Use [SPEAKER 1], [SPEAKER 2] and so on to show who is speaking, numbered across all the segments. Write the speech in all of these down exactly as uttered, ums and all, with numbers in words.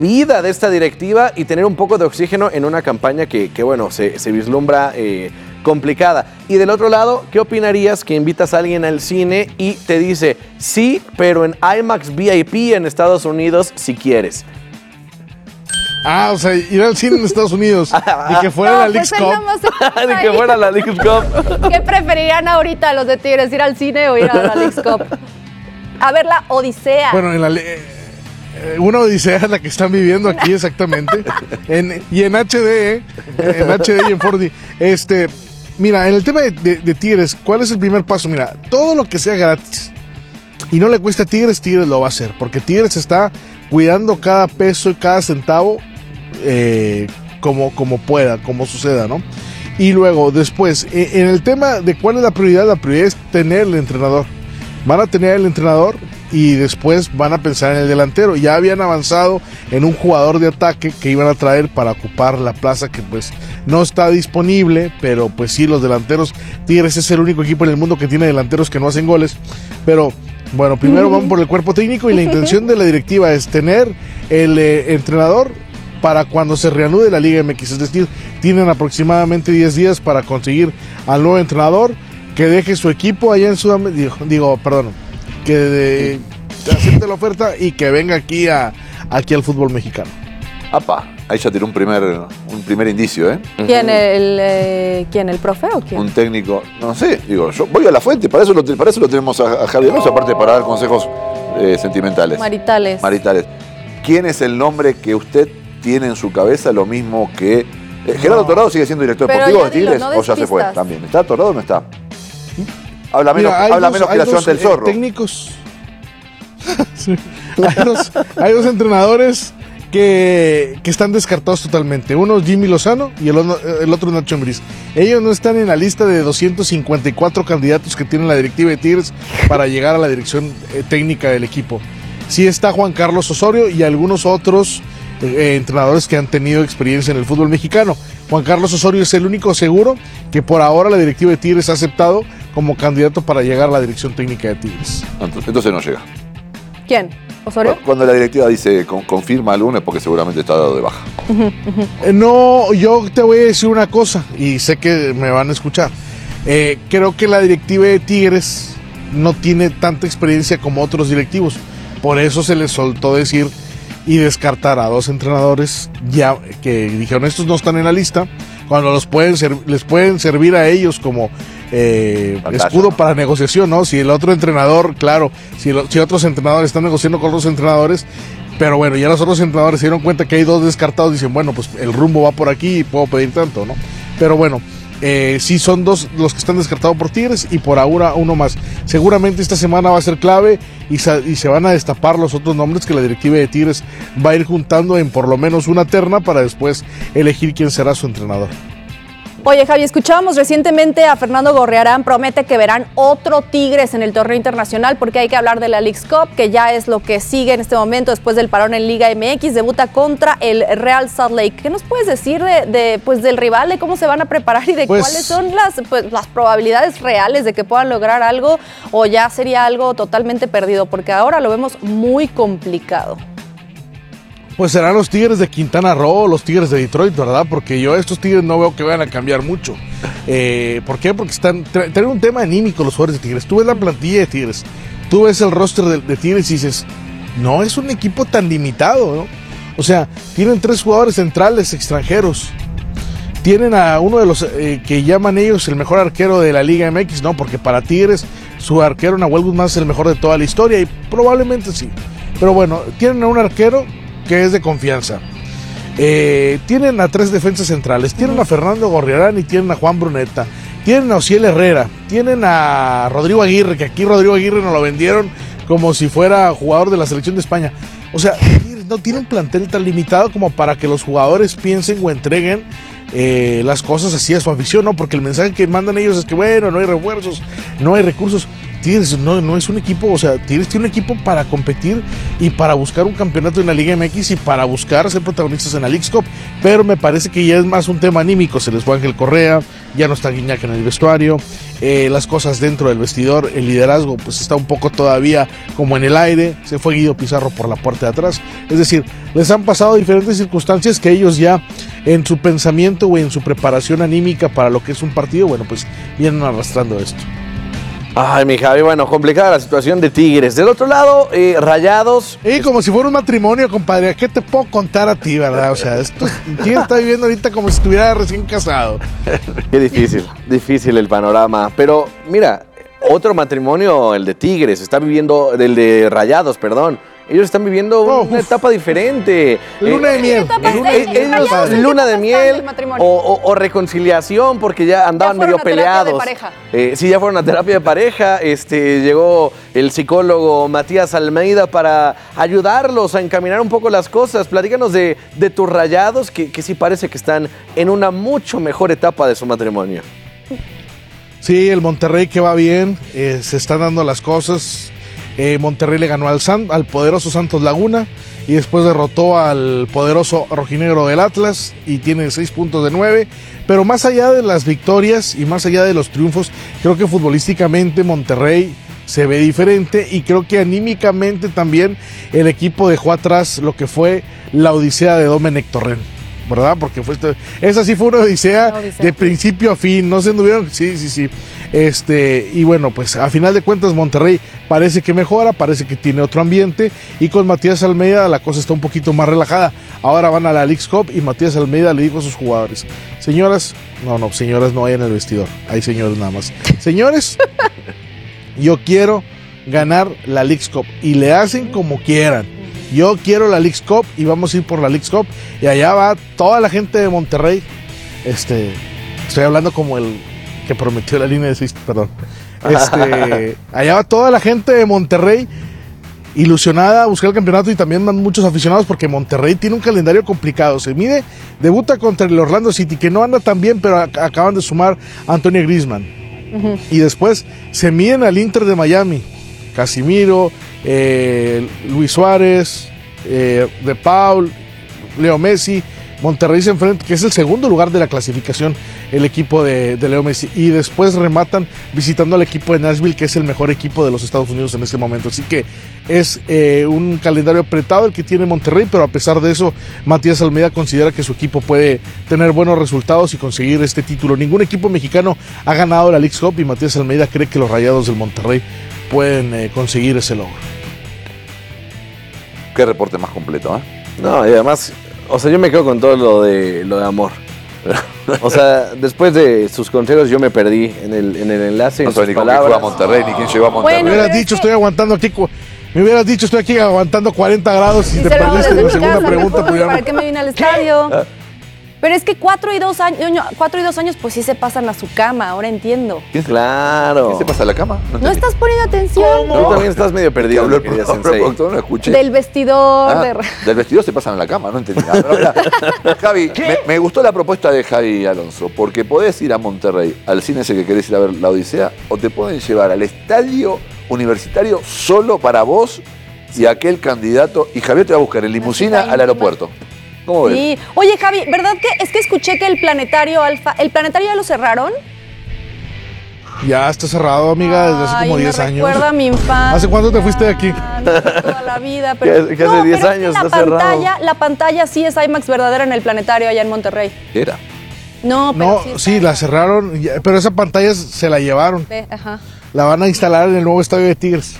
[SPEAKER 1] vida de esta directiva y tener un poco de oxígeno en una campaña que, que bueno, se, se vislumbra eh, complicada. Y del otro lado, ¿qué opinarías que invitas a alguien al cine y te dice, sí, pero en IMAX V I P en Estados Unidos si quieres?
[SPEAKER 2] Ah, o sea, ir al cine en Estados Unidos y que fuera
[SPEAKER 3] No,
[SPEAKER 2] la
[SPEAKER 3] pues
[SPEAKER 2] Leagues
[SPEAKER 3] él
[SPEAKER 2] Cup.
[SPEAKER 3] nomás se-
[SPEAKER 1] De que fuera la Leagues Cup.
[SPEAKER 3] ¿Qué preferirían ahorita los de Tigres, ir al cine o ir a la Leagues Cup? A ver la Odisea.
[SPEAKER 2] Bueno, en la le- eh, una odisea es la que están viviendo aquí exactamente. En, y en H D, ¿eh? En H D y en cuatro D. Este, mira, en el tema de, de, de Tigres, ¿cuál es el primer paso? Mira, todo lo que sea gratis y no le cuesta a Tigres, Tigres lo va a hacer. Porque Tigres está cuidando cada peso y cada centavo eh, como, como pueda, como suceda, ¿no? Y luego, después, eh, en el tema de cuál es la prioridad, la prioridad es tener el entrenador. Van a tener el entrenador y después van a pensar en el delantero. Ya habían avanzado en un jugador de ataque que iban a traer para ocupar la plaza que pues no está disponible, pero pues sí, los delanteros, Tigres es el único equipo en el mundo que tiene delanteros que no hacen goles, pero bueno, primero van por el cuerpo técnico y la intención de la directiva es tener el eh, entrenador para cuando se reanude la Liga M X, es decir, tienen aproximadamente diez días para conseguir al nuevo entrenador que deje su equipo allá en Sudamérica, digo, digo, perdón, que de, acepte la oferta y que venga aquí a aquí al fútbol mexicano.
[SPEAKER 4] Apa, ahí ya tiró un primer, un primer indicio, ¿eh?
[SPEAKER 3] ¿Quién, el, eh, ¿Quién, el profe o quién?
[SPEAKER 4] Un técnico, no sé, digo, yo voy a la fuente, para eso lo, para eso lo tenemos a, a Javier Alonso, aparte para dar consejos eh, sentimentales.
[SPEAKER 3] Maritales.
[SPEAKER 4] Maritales. ¿Quién es el nombre que usted tiene en su cabeza lo mismo que... Eh, Gerardo Torrado sigue siendo director
[SPEAKER 3] Pero
[SPEAKER 4] deportivo
[SPEAKER 3] ya
[SPEAKER 4] de
[SPEAKER 3] dilo,
[SPEAKER 4] Tigres
[SPEAKER 3] no
[SPEAKER 4] o ya se fue
[SPEAKER 3] despistas.
[SPEAKER 4] también. ¿Está Torrado o no está? Habla menos,
[SPEAKER 2] Mira, hay
[SPEAKER 4] habla
[SPEAKER 2] dos-
[SPEAKER 4] menos que
[SPEAKER 2] hay
[SPEAKER 4] la
[SPEAKER 2] dos,
[SPEAKER 4] ayudante del
[SPEAKER 2] eh,
[SPEAKER 4] zorro.
[SPEAKER 2] técnicos. Sí. hay, dos, hay dos entrenadores que, que están descartados totalmente. Uno es Jimmy Lozano y el, otro- el otro Nacho Ambriz. Ellos no están en la lista de doscientos cincuenta y cuatro candidatos que tiene la directiva de Tigres para llegar a la dirección eh, técnica del equipo. Sí está Juan Carlos Osorio y algunos otros eh, entrenadores que han tenido experiencia en el fútbol mexicano. Juan Carlos Osorio es el único seguro que por ahora la directiva de Tigres ha aceptado como candidato para llegar a la dirección técnica de Tigres.
[SPEAKER 4] Entonces, entonces no llega.
[SPEAKER 3] ¿Quién? ¿Osorio?
[SPEAKER 4] Cuando la directiva dice con- confirma el lunes porque seguramente está dado de baja.
[SPEAKER 2] Eh, no, yo te voy a decir una cosa y sé que me van a escuchar. Eh, creo que la directiva de Tigres no tiene tanta experiencia como otros directivos. Por eso se les soltó decir y descartar a dos entrenadores ya que dijeron estos no están en la lista, cuando los pueden ser- les pueden servir a ellos como eh,
[SPEAKER 4] Pantalla,
[SPEAKER 2] escudo
[SPEAKER 4] ¿no?
[SPEAKER 2] para negociación, ¿no? Si el otro entrenador, claro, si, lo- si otros entrenadores están negociando con otros entrenadores, pero bueno, ya los otros entrenadores se dieron cuenta que hay dos descartados, dicen, bueno, pues el rumbo va por aquí y puedo pedir tanto, ¿no? Pero bueno, eh, sí son dos los que están descartados por Tigres y por ahora uno más. Seguramente esta semana va a ser clave y, sa- y se van a destapar los otros nombres que la directiva de Tigres va a ir juntando en por lo menos una terna para después elegir quién será su entrenador.
[SPEAKER 3] Oye, Javi, escuchábamos recientemente a Fernando Gorriarán, promete que verán otro Tigres en el torneo internacional porque hay que hablar de la Leagues Cup, que ya es lo que sigue en este momento después del parón en Liga M X, debuta contra el Real Salt Lake. ¿Qué nos puedes decir de, de, pues, del rival, de cómo se van a preparar y de
[SPEAKER 2] Pues-
[SPEAKER 3] cuáles son las, pues, las probabilidades reales de que puedan lograr algo o ya sería algo totalmente perdido? Porque ahora lo vemos muy complicado.
[SPEAKER 2] Pues serán los Tigres de Quintana Roo, los Tigres de Detroit, ¿verdad? Porque yo a estos Tigres no veo que vayan a cambiar mucho. Eh, ¿Por qué? Porque están tra- tienen un tema anímico los jugadores de Tigres. Tú ves la plantilla de Tigres, tú ves el roster de, de Tigres y dices, no es un equipo tan limitado, ¿no? O sea, tienen tres jugadores centrales extranjeros. Tienen a uno de los eh, que llaman ellos el mejor arquero de la Liga M X, ¿no? Porque para Tigres su arquero Nahuel Guzmán es el mejor de toda la historia y probablemente sí. Pero bueno, tienen a un arquero que es de confianza. Eh, tienen a tres defensas centrales, tienen a Fernando Gorriarán y tienen a Juan Bruneta, tienen a Ociel Herrera, tienen a Rodrigo Aguirre, que aquí Rodrigo Aguirre nos lo vendieron como si fuera jugador de la selección de España. O sea, no tiene un plantel tan limitado como para que los jugadores piensen o entreguen eh, las cosas así a su afición, ¿no? Porque el mensaje que mandan ellos es que, bueno, no hay refuerzos, no hay recursos. Tigres no, no es un equipo, o sea, Tigres tiene un equipo para competir y para buscar un campeonato en la Liga M X y para buscar ser protagonistas en la Leagues Cup, pero me parece que ya es más un tema anímico. Se les fue Ángel Correa, ya no está Guiñac en el vestuario, eh, las cosas dentro del vestidor, el liderazgo pues está un poco todavía como en el aire, se fue Guido Pizarro por la puerta de atrás, es decir, les han pasado diferentes circunstancias que ellos ya en su pensamiento o en su preparación anímica para lo que es un partido, bueno, pues vienen arrastrando esto.
[SPEAKER 1] Ay, mi Javi, bueno, complicada la situación de Tigres. Del otro lado, eh, Rayados.
[SPEAKER 2] Y como si fuera un matrimonio, compadre, ¿qué te puedo contar a ti, verdad? O sea, esto, ¿quién está viviendo ahorita como si estuviera recién casado?
[SPEAKER 1] Qué difícil, difícil el panorama. Pero mira, otro matrimonio, el de Tigres, está viviendo, el de Rayados, perdón. Ellos están viviendo
[SPEAKER 2] Oh,
[SPEAKER 1] una
[SPEAKER 2] uf.
[SPEAKER 1] etapa diferente.
[SPEAKER 2] Luna de miel.
[SPEAKER 3] etapa
[SPEAKER 1] Luna,
[SPEAKER 3] está-
[SPEAKER 1] ellos,
[SPEAKER 3] Rayados, ¿en qué
[SPEAKER 1] luna de
[SPEAKER 3] etapa están
[SPEAKER 1] miel
[SPEAKER 3] del matrimonio?
[SPEAKER 1] o, o- o reconciliación porque ya andaban
[SPEAKER 3] fueron
[SPEAKER 1] medio
[SPEAKER 3] a terapia de
[SPEAKER 1] peleados.
[SPEAKER 3] pareja.
[SPEAKER 1] Eh, sí, ya fueron a terapia de pareja. Este, llegó el psicólogo Matías Almeida para ayudarlos a encaminar un poco las cosas. Platícanos de, de tus Rayados, que, que sí parece que están en una mucho mejor etapa de su matrimonio.
[SPEAKER 2] Sí, el Monterrey que va bien, eh, se están dando las cosas. Eh, Monterrey le ganó al, San, al poderoso Santos Laguna y después derrotó al poderoso rojinegro del Atlas y tiene seis puntos de nueve. Pero más allá de las victorias y más allá de los triunfos, creo que futbolísticamente Monterrey se ve diferente y creo que anímicamente también el equipo dejó atrás lo que fue la odisea de Domenech Torrent, ¿verdad? Porque fue esto, esa sí fue una odisea,
[SPEAKER 3] Una odisea.
[SPEAKER 2] de principio a fin, no se anduvieron, sí, sí, sí. Este, y bueno, pues a final de cuentas Monterrey parece que mejora, parece que tiene otro ambiente y con Matías Almeida la cosa está un poquito más relajada. Ahora van a la Leagues Cup y Matías Almeida le dijo a sus jugadores, señoras, no, no, señoras no hay en el vestidor, hay señores nada más. Señores, yo quiero ganar la Leagues Cup y le hacen como quieran. Yo quiero la Leagues Cup y vamos a ir por la Leagues Cup y allá va toda la gente de Monterrey. Este, estoy hablando como el que prometió la línea de seis, perdón. Este, allá va toda la gente de Monterrey ilusionada a buscar el campeonato y también van muchos aficionados porque Monterrey tiene un calendario complicado. Se mide, debuta contra el Orlando City, que no anda tan bien, pero ac- acaban de sumar a Antonio Griezmann. Y después se miden al Inter de Miami. Casimiro, eh, Luis Suárez, eh, De Paul, Leo Messi. Monterrey se enfrenta, que es el segundo lugar de la clasificación, el equipo de, de Leo Messi. Y después rematan visitando al equipo de Nashville, que es el mejor equipo de los Estados Unidos en este momento. Así que es eh, un calendario apretado el que tiene Monterrey, pero a pesar de eso, Matías Almeida considera que su equipo puede tener buenos resultados y conseguir este título. Ningún equipo mexicano ha ganado la Leagues Cup y Matías Almeida cree que los Rayados del Monterrey pueden eh, conseguir ese logro.
[SPEAKER 4] Qué reporte más completo, ¿eh?
[SPEAKER 1] No, y además, o sea, yo me quedo con todo lo de, lo de amor. O sea, después de sus consejos yo me perdí en el, en el enlace,
[SPEAKER 4] No
[SPEAKER 1] en
[SPEAKER 4] sabes
[SPEAKER 1] sus
[SPEAKER 4] ni con quién
[SPEAKER 1] palabras.
[SPEAKER 4] fue a Monterrey, ni quién llegó a Monterrey.
[SPEAKER 3] Bueno,
[SPEAKER 2] Me hubieras
[SPEAKER 3] pero es
[SPEAKER 2] dicho,
[SPEAKER 3] que-
[SPEAKER 2] estoy aguantando aquí. cu- Me hubieras dicho, estoy aquí aguantando cuarenta grados y te
[SPEAKER 3] Díselo
[SPEAKER 2] perdiste
[SPEAKER 3] desde
[SPEAKER 2] la
[SPEAKER 3] mi
[SPEAKER 2] segunda
[SPEAKER 3] casa,
[SPEAKER 2] pregunta.
[SPEAKER 3] mejor,
[SPEAKER 2] pues ya no-
[SPEAKER 3] ¿para qué me vine al estadio? Pero es que cuatro y dos años, cuatro y dos años, pues sí se pasan a su cama, ahora entiendo.
[SPEAKER 4] ¿Quién se,
[SPEAKER 1] Claro.
[SPEAKER 4] ¿Quién se pasa a la cama?
[SPEAKER 3] ¿No
[SPEAKER 4] entendí.
[SPEAKER 3] estás poniendo atención?
[SPEAKER 1] Tú también estás medio
[SPEAKER 4] ¿Qué
[SPEAKER 1] perdido,
[SPEAKER 4] habló
[SPEAKER 1] mi
[SPEAKER 4] el
[SPEAKER 1] querida
[SPEAKER 4] productor?
[SPEAKER 1] Sensei.
[SPEAKER 4] productor? No escuché.
[SPEAKER 3] Del vestidor,
[SPEAKER 4] Ah,
[SPEAKER 3] de...
[SPEAKER 4] del vestidor se pasan a la cama, no entendí nada. Pero mirá, Javi, me, me gustó la propuesta de Javi Alonso, porque podés ir a Monterrey, al cine ese que querés ir a ver la Odisea, o te pueden llevar al estadio universitario solo para vos y aquel candidato, y Javier te va a buscar en limusina al aeropuerto. ¿Cómo ves?
[SPEAKER 3] Sí. Oye, Javi, ¿verdad que es que escuché que el planetario Alfa, el planetario ya lo cerraron?
[SPEAKER 2] Ya está cerrado, amiga, desde hace
[SPEAKER 3] Ay,
[SPEAKER 2] como
[SPEAKER 3] me
[SPEAKER 2] diez años.
[SPEAKER 3] recuerda a mi infancia.
[SPEAKER 2] ¿Hace cuánto te fuiste de aquí?
[SPEAKER 3] Toda la vida. Pero...
[SPEAKER 1] Que- que hace
[SPEAKER 3] No,
[SPEAKER 1] diez
[SPEAKER 3] pero es que
[SPEAKER 1] años
[SPEAKER 3] la
[SPEAKER 1] está cerrado.
[SPEAKER 3] pantalla, la pantalla sí es IMAX verdadera en el planetario allá en Monterrey.
[SPEAKER 4] ¿Qué era?
[SPEAKER 3] No, pero
[SPEAKER 2] No,
[SPEAKER 3] sí,
[SPEAKER 2] sí,
[SPEAKER 3] está-
[SPEAKER 2] la cerraron, ya- pero esa pantalla se la llevaron.
[SPEAKER 3] Ve, ajá.
[SPEAKER 2] La van a instalar en el nuevo estadio de Tigres.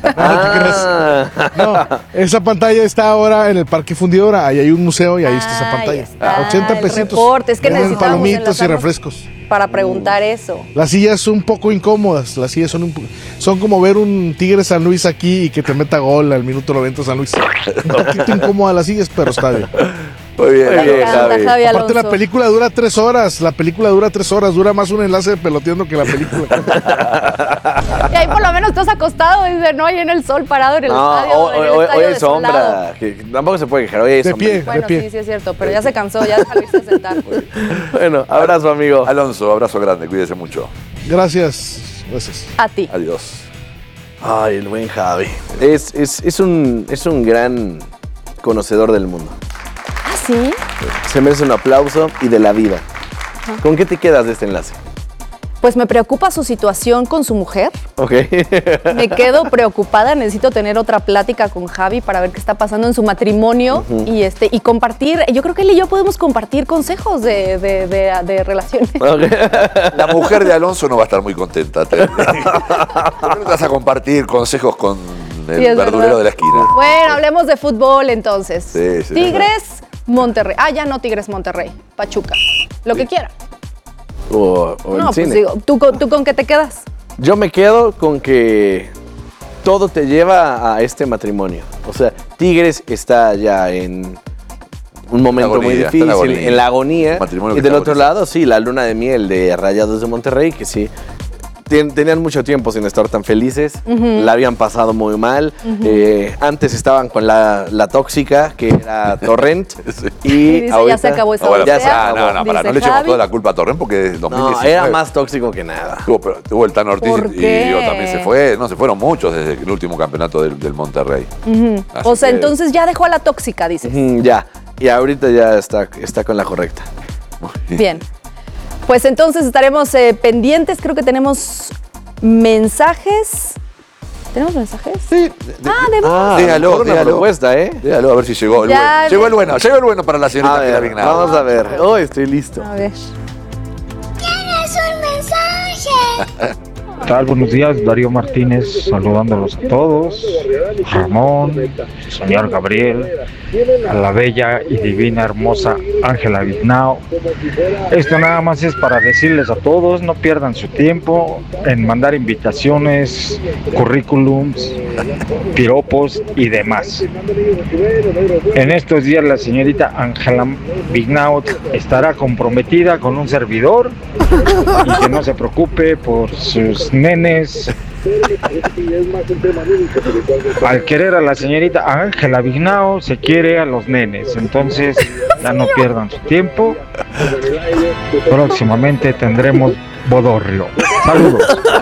[SPEAKER 1] Ah.
[SPEAKER 2] No, esa pantalla está ahora en el Parque Fundidora. Ahí hay un museo y ahí está esa
[SPEAKER 3] Ahí
[SPEAKER 2] pantalla.
[SPEAKER 3] está,
[SPEAKER 2] ochenta
[SPEAKER 3] el
[SPEAKER 2] pesitos.
[SPEAKER 3] reporte, es que
[SPEAKER 2] Venden
[SPEAKER 3] necesitamos
[SPEAKER 2] palomitas y
[SPEAKER 3] enlazarnos.
[SPEAKER 2] refrescos.
[SPEAKER 3] Para preguntar eso.
[SPEAKER 2] Las sillas son un poco incómodas. Las sillas son un po- son como ver un Tigre San Luis aquí y que te meta gol al minuto noventa San Luis. Un poquito incómoda las sillas, pero está bien.
[SPEAKER 1] Muy bien,
[SPEAKER 3] Me
[SPEAKER 1] muy bien,
[SPEAKER 3] encanta,
[SPEAKER 1] Javi.
[SPEAKER 3] Javi
[SPEAKER 2] Aparte la
[SPEAKER 3] Alonso.
[SPEAKER 2] película dura tres horas. La película dura tres horas. Dura más un enlace de peloteando que la película.
[SPEAKER 3] Y ahí por lo menos estás acostado, dice, no, ahí en el sol parado en el
[SPEAKER 1] No,
[SPEAKER 3] estadio.
[SPEAKER 1] hoy,
[SPEAKER 3] en el
[SPEAKER 1] hoy-
[SPEAKER 3] estadio
[SPEAKER 1] hoy hay
[SPEAKER 3] desolado.
[SPEAKER 1] sombra. Que tampoco se puede quejar. Hoy hay
[SPEAKER 2] De
[SPEAKER 1] sombra.
[SPEAKER 2] pie.
[SPEAKER 3] Bueno,
[SPEAKER 2] pie.
[SPEAKER 3] sí, sí es cierto, pero ya se cansó, ya déjalo irse a sentar.
[SPEAKER 1] Bueno, abrazo, amigo.
[SPEAKER 4] Alonso, abrazo grande, cuídese mucho.
[SPEAKER 2] Gracias. Gracias.
[SPEAKER 3] A ti.
[SPEAKER 4] Adiós.
[SPEAKER 1] Ay, el buen Javi. Es, es, es, un, es un gran conocedor del mundo.
[SPEAKER 3] ¿Ah, sí?
[SPEAKER 1] Se merece un aplauso y de la vida. ¿Con qué te quedas de este enlace?
[SPEAKER 3] Pues me preocupa su situación con su mujer.
[SPEAKER 1] Ok.
[SPEAKER 3] Me quedo preocupada, necesito tener otra plática con Javi para ver qué está pasando en su matrimonio uh-huh. y este y compartir. Yo creo que él y yo podemos compartir consejos de, de, de, de relaciones.
[SPEAKER 4] Okay. La mujer de Alonso no va a estar muy contenta. ¿Por qué no vas a compartir consejos con el sí, verdulero verdad. de la esquina?
[SPEAKER 3] Bueno, hablemos de fútbol entonces.
[SPEAKER 4] Sí, sí,
[SPEAKER 3] Tigres, Monterrey. Ah, ya no Tigres, Monterrey. Pachuca. Lo sí. que quiera.
[SPEAKER 1] O, o
[SPEAKER 3] no,
[SPEAKER 1] el cine.
[SPEAKER 3] Pues digo, ¿tú, ¿tú con qué te quedas?
[SPEAKER 1] Yo me quedo con que todo te lleva a este matrimonio. O sea, Tigres está ya en un momento agonía, muy difícil, en la agonía. En la agonía. Y del otro lado, sí, la luna de miel de Rayados de Monterrey, que sí, tenían mucho tiempo sin estar tan felices, uh-huh. la habían pasado muy mal. Uh-huh. eh, antes estaban con la, la tóxica, que era Torrent. sí. Y,
[SPEAKER 3] y dice, ahorita, ya se acabó esa
[SPEAKER 4] bueno, ya se acabó. No, no, para, no le echemos toda la culpa a Torrent porque es dos mil diecinueve.
[SPEAKER 1] No, era más tóxico que nada.
[SPEAKER 4] Tuvo, pero, tuvo el Tan Ortiz y, y yo también se fue. No, se fueron muchos desde el último campeonato del, del Monterrey.
[SPEAKER 3] Uh-huh. O sea, que, entonces ya dejó a la tóxica, dices.
[SPEAKER 1] Uh-huh, ya, y ahorita ya está, está con la correcta.
[SPEAKER 3] Bien. Pues entonces estaremos eh, pendientes, creo que tenemos mensajes. ¿Tenemos mensajes?
[SPEAKER 4] Sí. De,
[SPEAKER 3] ah, de
[SPEAKER 1] ah, déjalo, una déjalo. propuesta, ¿eh?
[SPEAKER 4] Déjalo a ver si llegó el ya bueno. Llegó el bueno, llegó el bueno para la señorita
[SPEAKER 1] Pilar Vignao. Vamos a ver. Hoy oh, estoy listo.
[SPEAKER 3] A ver.
[SPEAKER 5] ¿Tienes un mensaje?
[SPEAKER 6] ¿Qué tal? Buenos días, Darío Martínez, saludándolos a todos. Ramón, señor Gabriel, a la bella y divina, hermosa Ángela Vignao. Esto nada más es para decirles a todos, no pierdan su tiempo en mandar invitaciones, currículums, piropos y demás. En estos días la señorita Ángela Vignao estará comprometida con un servidor y que no se preocupe por sus nenes. Al querer a la señorita Ángela Vignao, se quiere a los nenes. Entonces, ya no pierdan su tiempo. Próximamente tendremos bodorrio. Saludos.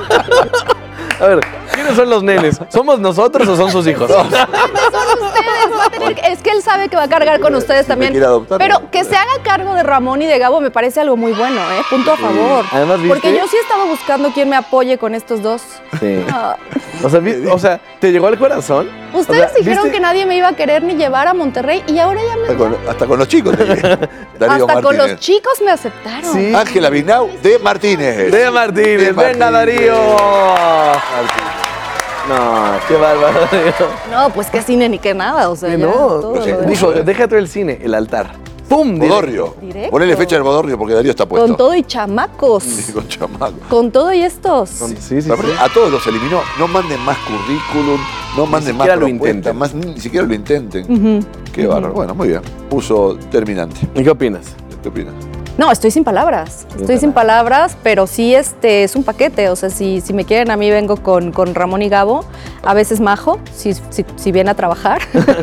[SPEAKER 1] A ver, ¿quiénes son los nenes? ¿Somos nosotros o son sus hijos?
[SPEAKER 3] Son ustedes. Va a tener, es que él sabe que va a cargar con ustedes también. Pero que se haga cargo de Ramón y de Gabo me parece algo muy bueno, ¿eh? Punto a favor.
[SPEAKER 1] Además, ¿viste?
[SPEAKER 3] Porque yo sí he estado buscando quien me apoye con estos dos.
[SPEAKER 1] Sí. Ah. O sea, o sea, ¿te llegó al corazón?
[SPEAKER 3] Ustedes
[SPEAKER 1] o sea,
[SPEAKER 3] dijeron
[SPEAKER 1] ¿viste?
[SPEAKER 3] que nadie me iba a querer ni llevar a Monterrey y ahora ya me...
[SPEAKER 4] Hasta con, hasta con los chicos. Te
[SPEAKER 3] Hasta
[SPEAKER 4] Martínez.
[SPEAKER 3] con los chicos me aceptaron.
[SPEAKER 1] Sí.
[SPEAKER 4] Ángela Vignao de Martínez.
[SPEAKER 1] De Martínez. De Martínez. Venga, Darío. Martínez. No, qué bárbaro.
[SPEAKER 3] No, pues qué cine ni qué nada, o sea,
[SPEAKER 1] que
[SPEAKER 3] ya,
[SPEAKER 1] no.
[SPEAKER 3] todo
[SPEAKER 1] Pues,
[SPEAKER 3] lo
[SPEAKER 1] dijo, déjate el cine, el altar. ¡Pum!
[SPEAKER 4] Bodorrio.
[SPEAKER 3] Directo.
[SPEAKER 4] Ponele fecha del bodorrio porque Darío está puesto.
[SPEAKER 3] Con todo y chamacos.
[SPEAKER 4] Sí, con chamacos.
[SPEAKER 3] Con todo y estos.
[SPEAKER 1] Con, sí, sí, sí.
[SPEAKER 4] A todos los eliminó. No manden más currículum, no manden más propuestas, más, ni siquiera lo intenten. Uh-huh. Qué bárbaro. Uh-huh. Bueno, muy bien. Puso terminante.
[SPEAKER 1] ¿Y qué opinas?
[SPEAKER 4] ¿Qué opinas?
[SPEAKER 3] No, estoy sin palabras. Estoy sin palabras, pero sí este es un paquete. O sea, si, si me quieren a mí vengo con, con Ramón y Gabo. A veces Majo, si, si, si viene a trabajar.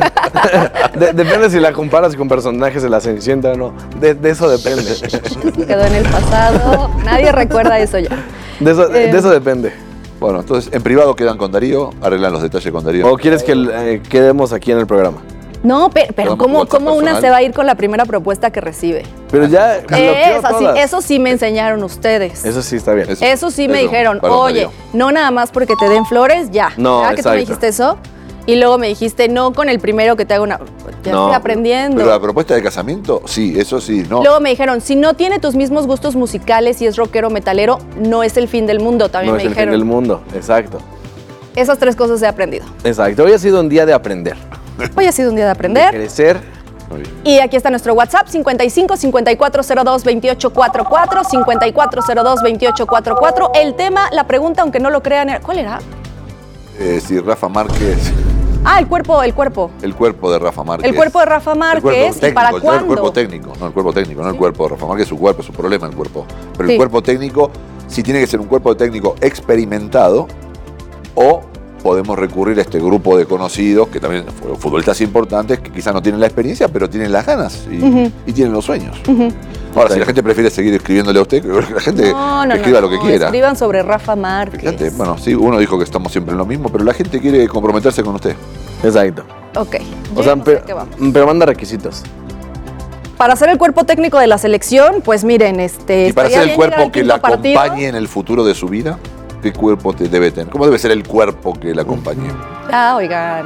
[SPEAKER 1] de, depende si la comparas con personajes de La Cenicienta o no. De, de eso depende.
[SPEAKER 3] Quedó en el pasado. Nadie recuerda eso ya.
[SPEAKER 1] De eso, eh, de eso depende.
[SPEAKER 4] Bueno, entonces en privado quedan con Darío, arreglan los detalles con Darío.
[SPEAKER 1] ¿O quieres que eh, quedemos aquí en el programa?
[SPEAKER 3] No, pero, pero ¿cómo, cómo una se va a ir con la primera propuesta que recibe?
[SPEAKER 1] Pero ya
[SPEAKER 3] eh, eso, sí, eso sí me enseñaron ustedes.
[SPEAKER 1] Eso sí está bien.
[SPEAKER 3] Eso, eso sí me eso, dijeron, oye, no nada más porque te den flores, ya.
[SPEAKER 1] No,
[SPEAKER 3] ¿verdad que tú me dijiste eso? Y luego me dijiste, no con el primero que te haga una... Ya no, estoy aprendiendo.
[SPEAKER 4] Pero la propuesta de casamiento, sí, eso sí, no.
[SPEAKER 3] Luego me dijeron, si no tiene tus mismos gustos musicales y es rockero metalero, no es el fin del mundo, también
[SPEAKER 1] no
[SPEAKER 3] me
[SPEAKER 1] es
[SPEAKER 3] dijeron.
[SPEAKER 1] No es el fin del mundo, exacto.
[SPEAKER 3] Esas tres cosas he aprendido.
[SPEAKER 1] Exacto, hoy ha sido un día de aprender.
[SPEAKER 3] Hoy ha sido un día de aprender.
[SPEAKER 1] De crecer.
[SPEAKER 3] Y aquí está nuestro WhatsApp, cincuenta y cinco, cincuenta y cuatro cero dos, veintiocho cuarenta y cuatro, cincuenta y cuatro cero dos, veintiocho cuarenta y cuatro. El tema, la pregunta, aunque no lo crean, ¿cuál era?
[SPEAKER 4] Eh, si Rafa Márquez...
[SPEAKER 3] Ah, el cuerpo, el cuerpo.
[SPEAKER 4] El cuerpo de Rafa Márquez.
[SPEAKER 3] El cuerpo de Rafa Márquez,
[SPEAKER 4] técnico,
[SPEAKER 3] ¿y para
[SPEAKER 4] el,
[SPEAKER 3] cuándo?
[SPEAKER 4] El cuerpo técnico, no el cuerpo técnico, no
[SPEAKER 3] sí.
[SPEAKER 4] el cuerpo de Rafa Márquez, su cuerpo, su problema el cuerpo. Pero
[SPEAKER 3] sí.
[SPEAKER 4] el cuerpo técnico, sí tiene que ser un cuerpo técnico experimentado o podemos recurrir a este grupo de conocidos, que también futbolistas importantes, que quizás no tienen la experiencia, pero tienen las ganas y, uh-huh. y tienen los sueños. Uh-huh. Ahora, sí. si la gente prefiere seguir escribiéndole a usted, que la gente
[SPEAKER 3] no, no,
[SPEAKER 4] escriba
[SPEAKER 3] no,
[SPEAKER 4] lo que
[SPEAKER 3] no,
[SPEAKER 4] quiera.
[SPEAKER 3] Escriban sobre Rafa Márquez.
[SPEAKER 4] Fíjate, bueno, sí, uno dijo que estamos siempre en lo mismo, pero la gente quiere comprometerse con usted.
[SPEAKER 1] Exacto.
[SPEAKER 3] Ok.
[SPEAKER 1] O sea, no pero, pero manda requisitos.
[SPEAKER 3] para ser el cuerpo técnico de la selección, pues miren, este...
[SPEAKER 4] Y para
[SPEAKER 3] estaría
[SPEAKER 4] ser el
[SPEAKER 3] bien
[SPEAKER 4] cuerpo
[SPEAKER 3] llegar al
[SPEAKER 4] que la
[SPEAKER 3] quinto partido.
[SPEAKER 4] acompañe en el futuro de su vida, ¿qué cuerpo te debe tener? ¿Cómo debe ser el cuerpo que la acompañe?
[SPEAKER 3] Ah, oigan.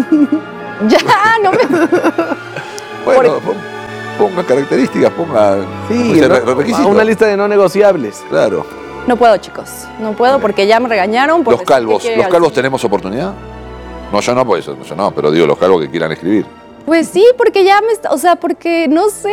[SPEAKER 3] Ya, no me...
[SPEAKER 4] Bueno, pon- ponga características, ponga
[SPEAKER 1] Sí,
[SPEAKER 4] ¿cómo se llama?
[SPEAKER 1] ¿no?
[SPEAKER 4] requisitos.
[SPEAKER 1] Una lista de no negociables.
[SPEAKER 4] Claro.
[SPEAKER 3] No puedo, chicos. No puedo porque ya me regañaron. por
[SPEAKER 4] Los
[SPEAKER 3] decir que
[SPEAKER 4] calvos,
[SPEAKER 3] quiero ir
[SPEAKER 4] ¿los
[SPEAKER 3] al
[SPEAKER 4] calvos
[SPEAKER 3] cine.
[SPEAKER 4] tenemos oportunidad? No, yo no, pues yo no, pero digo los calvos que quieran escribir.
[SPEAKER 3] Pues sí, porque ya me... está- O sea, porque no sé,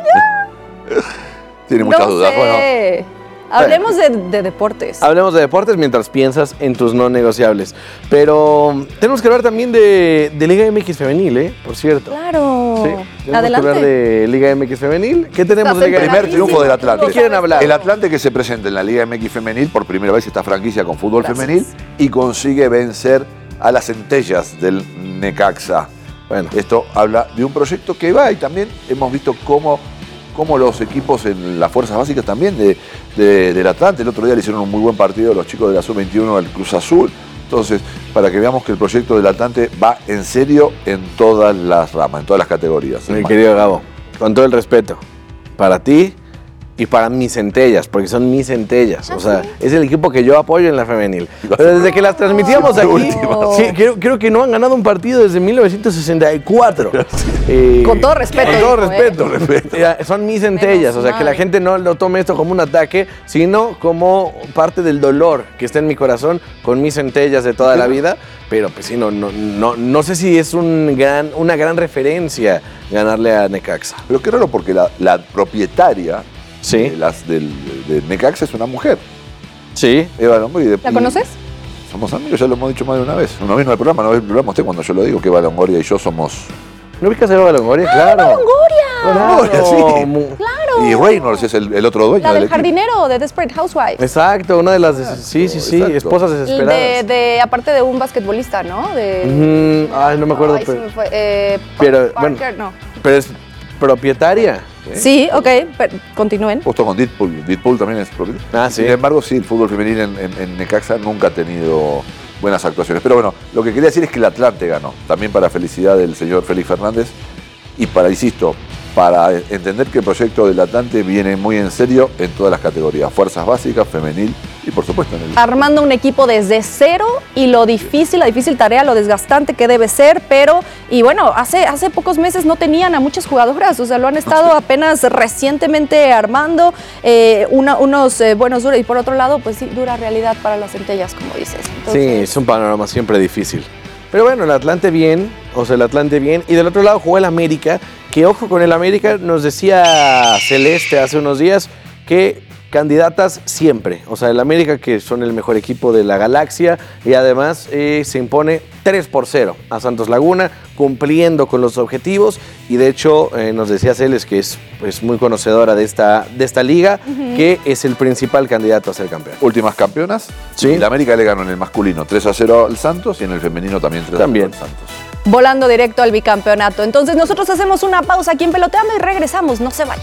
[SPEAKER 3] ya...
[SPEAKER 4] Tiene muchas
[SPEAKER 3] no
[SPEAKER 4] dudas.
[SPEAKER 3] sé.
[SPEAKER 4] Bueno,
[SPEAKER 3] Hablemos de, de deportes.
[SPEAKER 1] Hablemos de deportes mientras piensas en tus no negociables. Pero tenemos que hablar también de, de Liga M X Femenil, ¿eh? Por cierto.
[SPEAKER 3] Claro.
[SPEAKER 1] Sí, tenemos
[SPEAKER 3] Adelante.
[SPEAKER 1] que hablar de Liga M X Femenil. ¿Qué tenemos
[SPEAKER 3] Estás
[SPEAKER 1] de Liga
[SPEAKER 4] primer
[SPEAKER 1] M X?
[SPEAKER 4] triunfo del Atlante.
[SPEAKER 1] ¿Qué quieren hablar?
[SPEAKER 4] el Atlante que se presenta en la Liga M X Femenil, por primera vez esta franquicia con fútbol
[SPEAKER 3] Gracias.
[SPEAKER 4] femenil, y consigue vencer a las centellas del Necaxa.
[SPEAKER 1] Bueno,
[SPEAKER 4] Esto habla de un proyecto que va y también hemos visto cómo, cómo los equipos en las fuerzas básicas también de, de- del Atlante, el otro día le hicieron un muy buen partido los chicos de la sub veintiuno al Cruz Azul. Entonces, para que veamos que el proyecto del Atlante va en serio en todas las ramas, en todas las categorías.
[SPEAKER 1] mi
[SPEAKER 4] hermano.
[SPEAKER 1] querido Gabo, con todo el respeto, para ti y para mis centellas, porque son mis centellas. O sea, es el equipo que yo apoyo en la femenil. Pero desde que las transmitíamos
[SPEAKER 4] Sí,
[SPEAKER 1] aquí,
[SPEAKER 4] última.
[SPEAKER 1] sí, creo, creo que no han ganado un partido desde mil novecientos sesenta y cuatro. Eh,
[SPEAKER 3] Con todo respeto,
[SPEAKER 1] Con todo
[SPEAKER 3] digo, ¿eh?
[SPEAKER 1] respeto. Eh, Son mis centellas.
[SPEAKER 3] Menos
[SPEAKER 1] O sea, que la
[SPEAKER 3] mal.
[SPEAKER 1] gente no lo tome esto como un ataque, sino como parte del dolor que está en mi corazón con mis centellas de toda la vida. Pero pues sí, no, no, no, no sé si es un gran, una gran referencia ganarle a Necaxa.
[SPEAKER 4] Pero qué raro porque la, la propietaria
[SPEAKER 1] Sí.
[SPEAKER 4] de, las, del, de Necaxa es una mujer,
[SPEAKER 1] Sí.
[SPEAKER 4] Eva Longoria.
[SPEAKER 3] ¿La conoces?
[SPEAKER 4] Somos amigos, ya lo hemos dicho más de una vez. Una vez en el programa, no vez en el programa usted cuando yo lo digo que Eva Longoria y yo somos...
[SPEAKER 1] ¿No ubicas a Eva Longoria? Claro.
[SPEAKER 3] ¡Longoria!
[SPEAKER 1] Claro,
[SPEAKER 4] sí.
[SPEAKER 1] mu-
[SPEAKER 4] Y Reynolds es el, el otro dueño
[SPEAKER 3] La del
[SPEAKER 4] equipo.
[SPEAKER 3] jardinero de Desperate Housewives.
[SPEAKER 1] Exacto, una de las... des- sí, sí, sí,
[SPEAKER 4] Exacto.
[SPEAKER 1] esposas
[SPEAKER 3] De,
[SPEAKER 1] desesperadas.
[SPEAKER 3] de- aparte de un basquetbolista, ¿no? De,
[SPEAKER 1] Ujú, ay, no me acuerdo,
[SPEAKER 3] Ay, se
[SPEAKER 1] pero-
[SPEAKER 3] me fue. Eh,
[SPEAKER 1] pero,
[SPEAKER 3] Parker,
[SPEAKER 1] bueno.
[SPEAKER 3] no.
[SPEAKER 1] Pero es propietaria.
[SPEAKER 3] Sí, ok, pero continúen.
[SPEAKER 4] Justo con Deadpool. Deadpool también es propietario.
[SPEAKER 1] Ah, sí.
[SPEAKER 4] Sin embargo, sí, el fútbol femenil en, en- en Necaxa nunca ha tenido buenas actuaciones. Pero bueno, lo que quería decir es que el Atlante ganó. También para felicidad del señor Félix Fernández. Y para, insisto, para entender que el proyecto del Atlante viene muy en serio en todas las categorías. Fuerzas básicas, femenil y por supuesto en el...
[SPEAKER 3] Armando un equipo desde cero y lo difícil, la difícil tarea, lo desgastante que debe ser, pero, y bueno, hace, hace pocos meses no tenían a muchas jugadoras, o sea, lo han estado apenas recientemente armando, eh, una- unos eh, buenos duros, y por otro lado, pues sí, dura realidad para las centellas, como dices.
[SPEAKER 1] Sí,
[SPEAKER 3] Entonces,
[SPEAKER 1] es un panorama siempre difícil. Pero bueno, el Atlante bien, o sea, el Atlante bien. Y del otro lado jugó el América, que ojo con el América, nos decía Celeste hace unos días que candidatas siempre. O sea, el América que son el mejor equipo de la galaxia y además eh, se impone tres por cero a Santos Laguna, cumpliendo con los objetivos. Y de hecho eh, nos decía Celes, que es pues, muy conocedora de esta, de esta liga, que es el principal candidato a ser campeón.
[SPEAKER 4] Últimas campeonas.
[SPEAKER 1] Sí.
[SPEAKER 4] Y la América le ganó en el masculino tres a cero al Santos y en el femenino también tres a cero
[SPEAKER 1] También.
[SPEAKER 4] al Santos.
[SPEAKER 3] volando directo al bicampeonato. Entonces nosotros hacemos una pausa aquí en Peloteando y regresamos, no se vayan.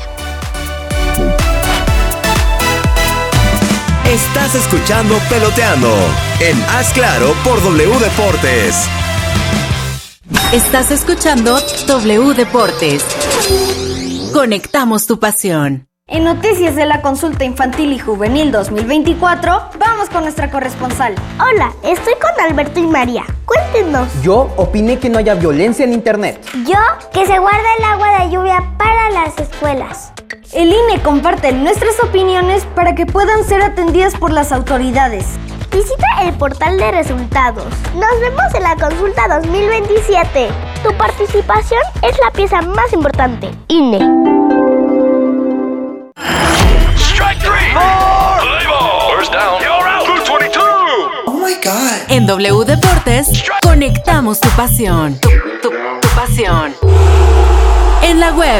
[SPEAKER 7] Estás escuchando Peloteando en Haz Claro por W Deportes.
[SPEAKER 8] Estás escuchando W Deportes. Conectamos tu pasión.
[SPEAKER 5] En noticias de la consulta infantil y juvenil dos mil veinticuatro, vamos con nuestra corresponsal. Hola, estoy con Alberto y María. Cuéntenos.
[SPEAKER 9] Yo opiné que no haya violencia en internet.
[SPEAKER 5] Yo, que se guarda el agua de lluvia para las escuelas. El I N E comparte nuestras opiniones para que puedan ser atendidas por las autoridades. Visita el portal de resultados. Nos vemos en la consulta dos mil veintisiete. Tu participación es la pieza más importante. I N E.
[SPEAKER 8] En W Deportes, conectamos tu pasión. Tu, tu- tu pasión. En la web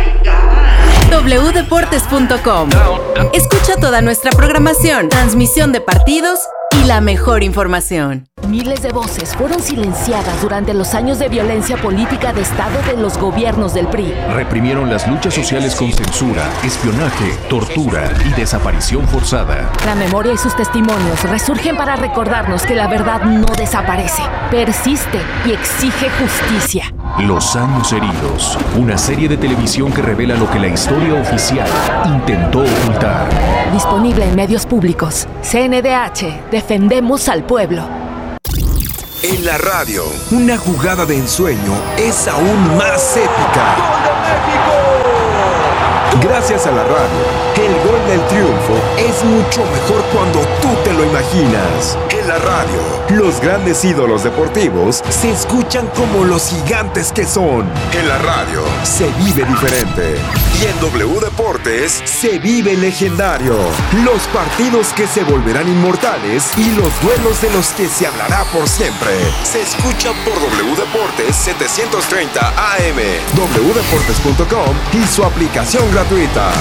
[SPEAKER 8] w deportes punto com. Escucha toda nuestra programación, transmisión de partidos y la mejor información.
[SPEAKER 10] Miles de voces fueron silenciadas durante los años de violencia política de Estado de los gobiernos del P R I.
[SPEAKER 11] Reprimieron las luchas sociales con censura, espionaje, tortura y desaparición forzada.
[SPEAKER 10] La memoria y sus testimonios resurgen para recordarnos que la verdad no desaparece, persiste y exige justicia.
[SPEAKER 11] Los años heridos. Una serie de televisión que revela lo que la historia oficial intentó ocultar.
[SPEAKER 10] Disponible en medios públicos. C N D H. Defendemos al pueblo.
[SPEAKER 7] En la radio, una jugada de ensueño es aún más épica. ¡Gol de México! Gracias a la radio, el gol del triunfo es mucho mejor cuando tú te lo imaginas. En la radio, los grandes ídolos deportivos se escuchan como los gigantes que son. En la radio, se vive diferente. Y en W Deportes, se vive legendario. Los partidos que se volverán inmortales y los duelos de los que se hablará por siempre. Se escuchan por W Deportes setecientos treinta A M, w deportes punto com y su aplicación gratuita.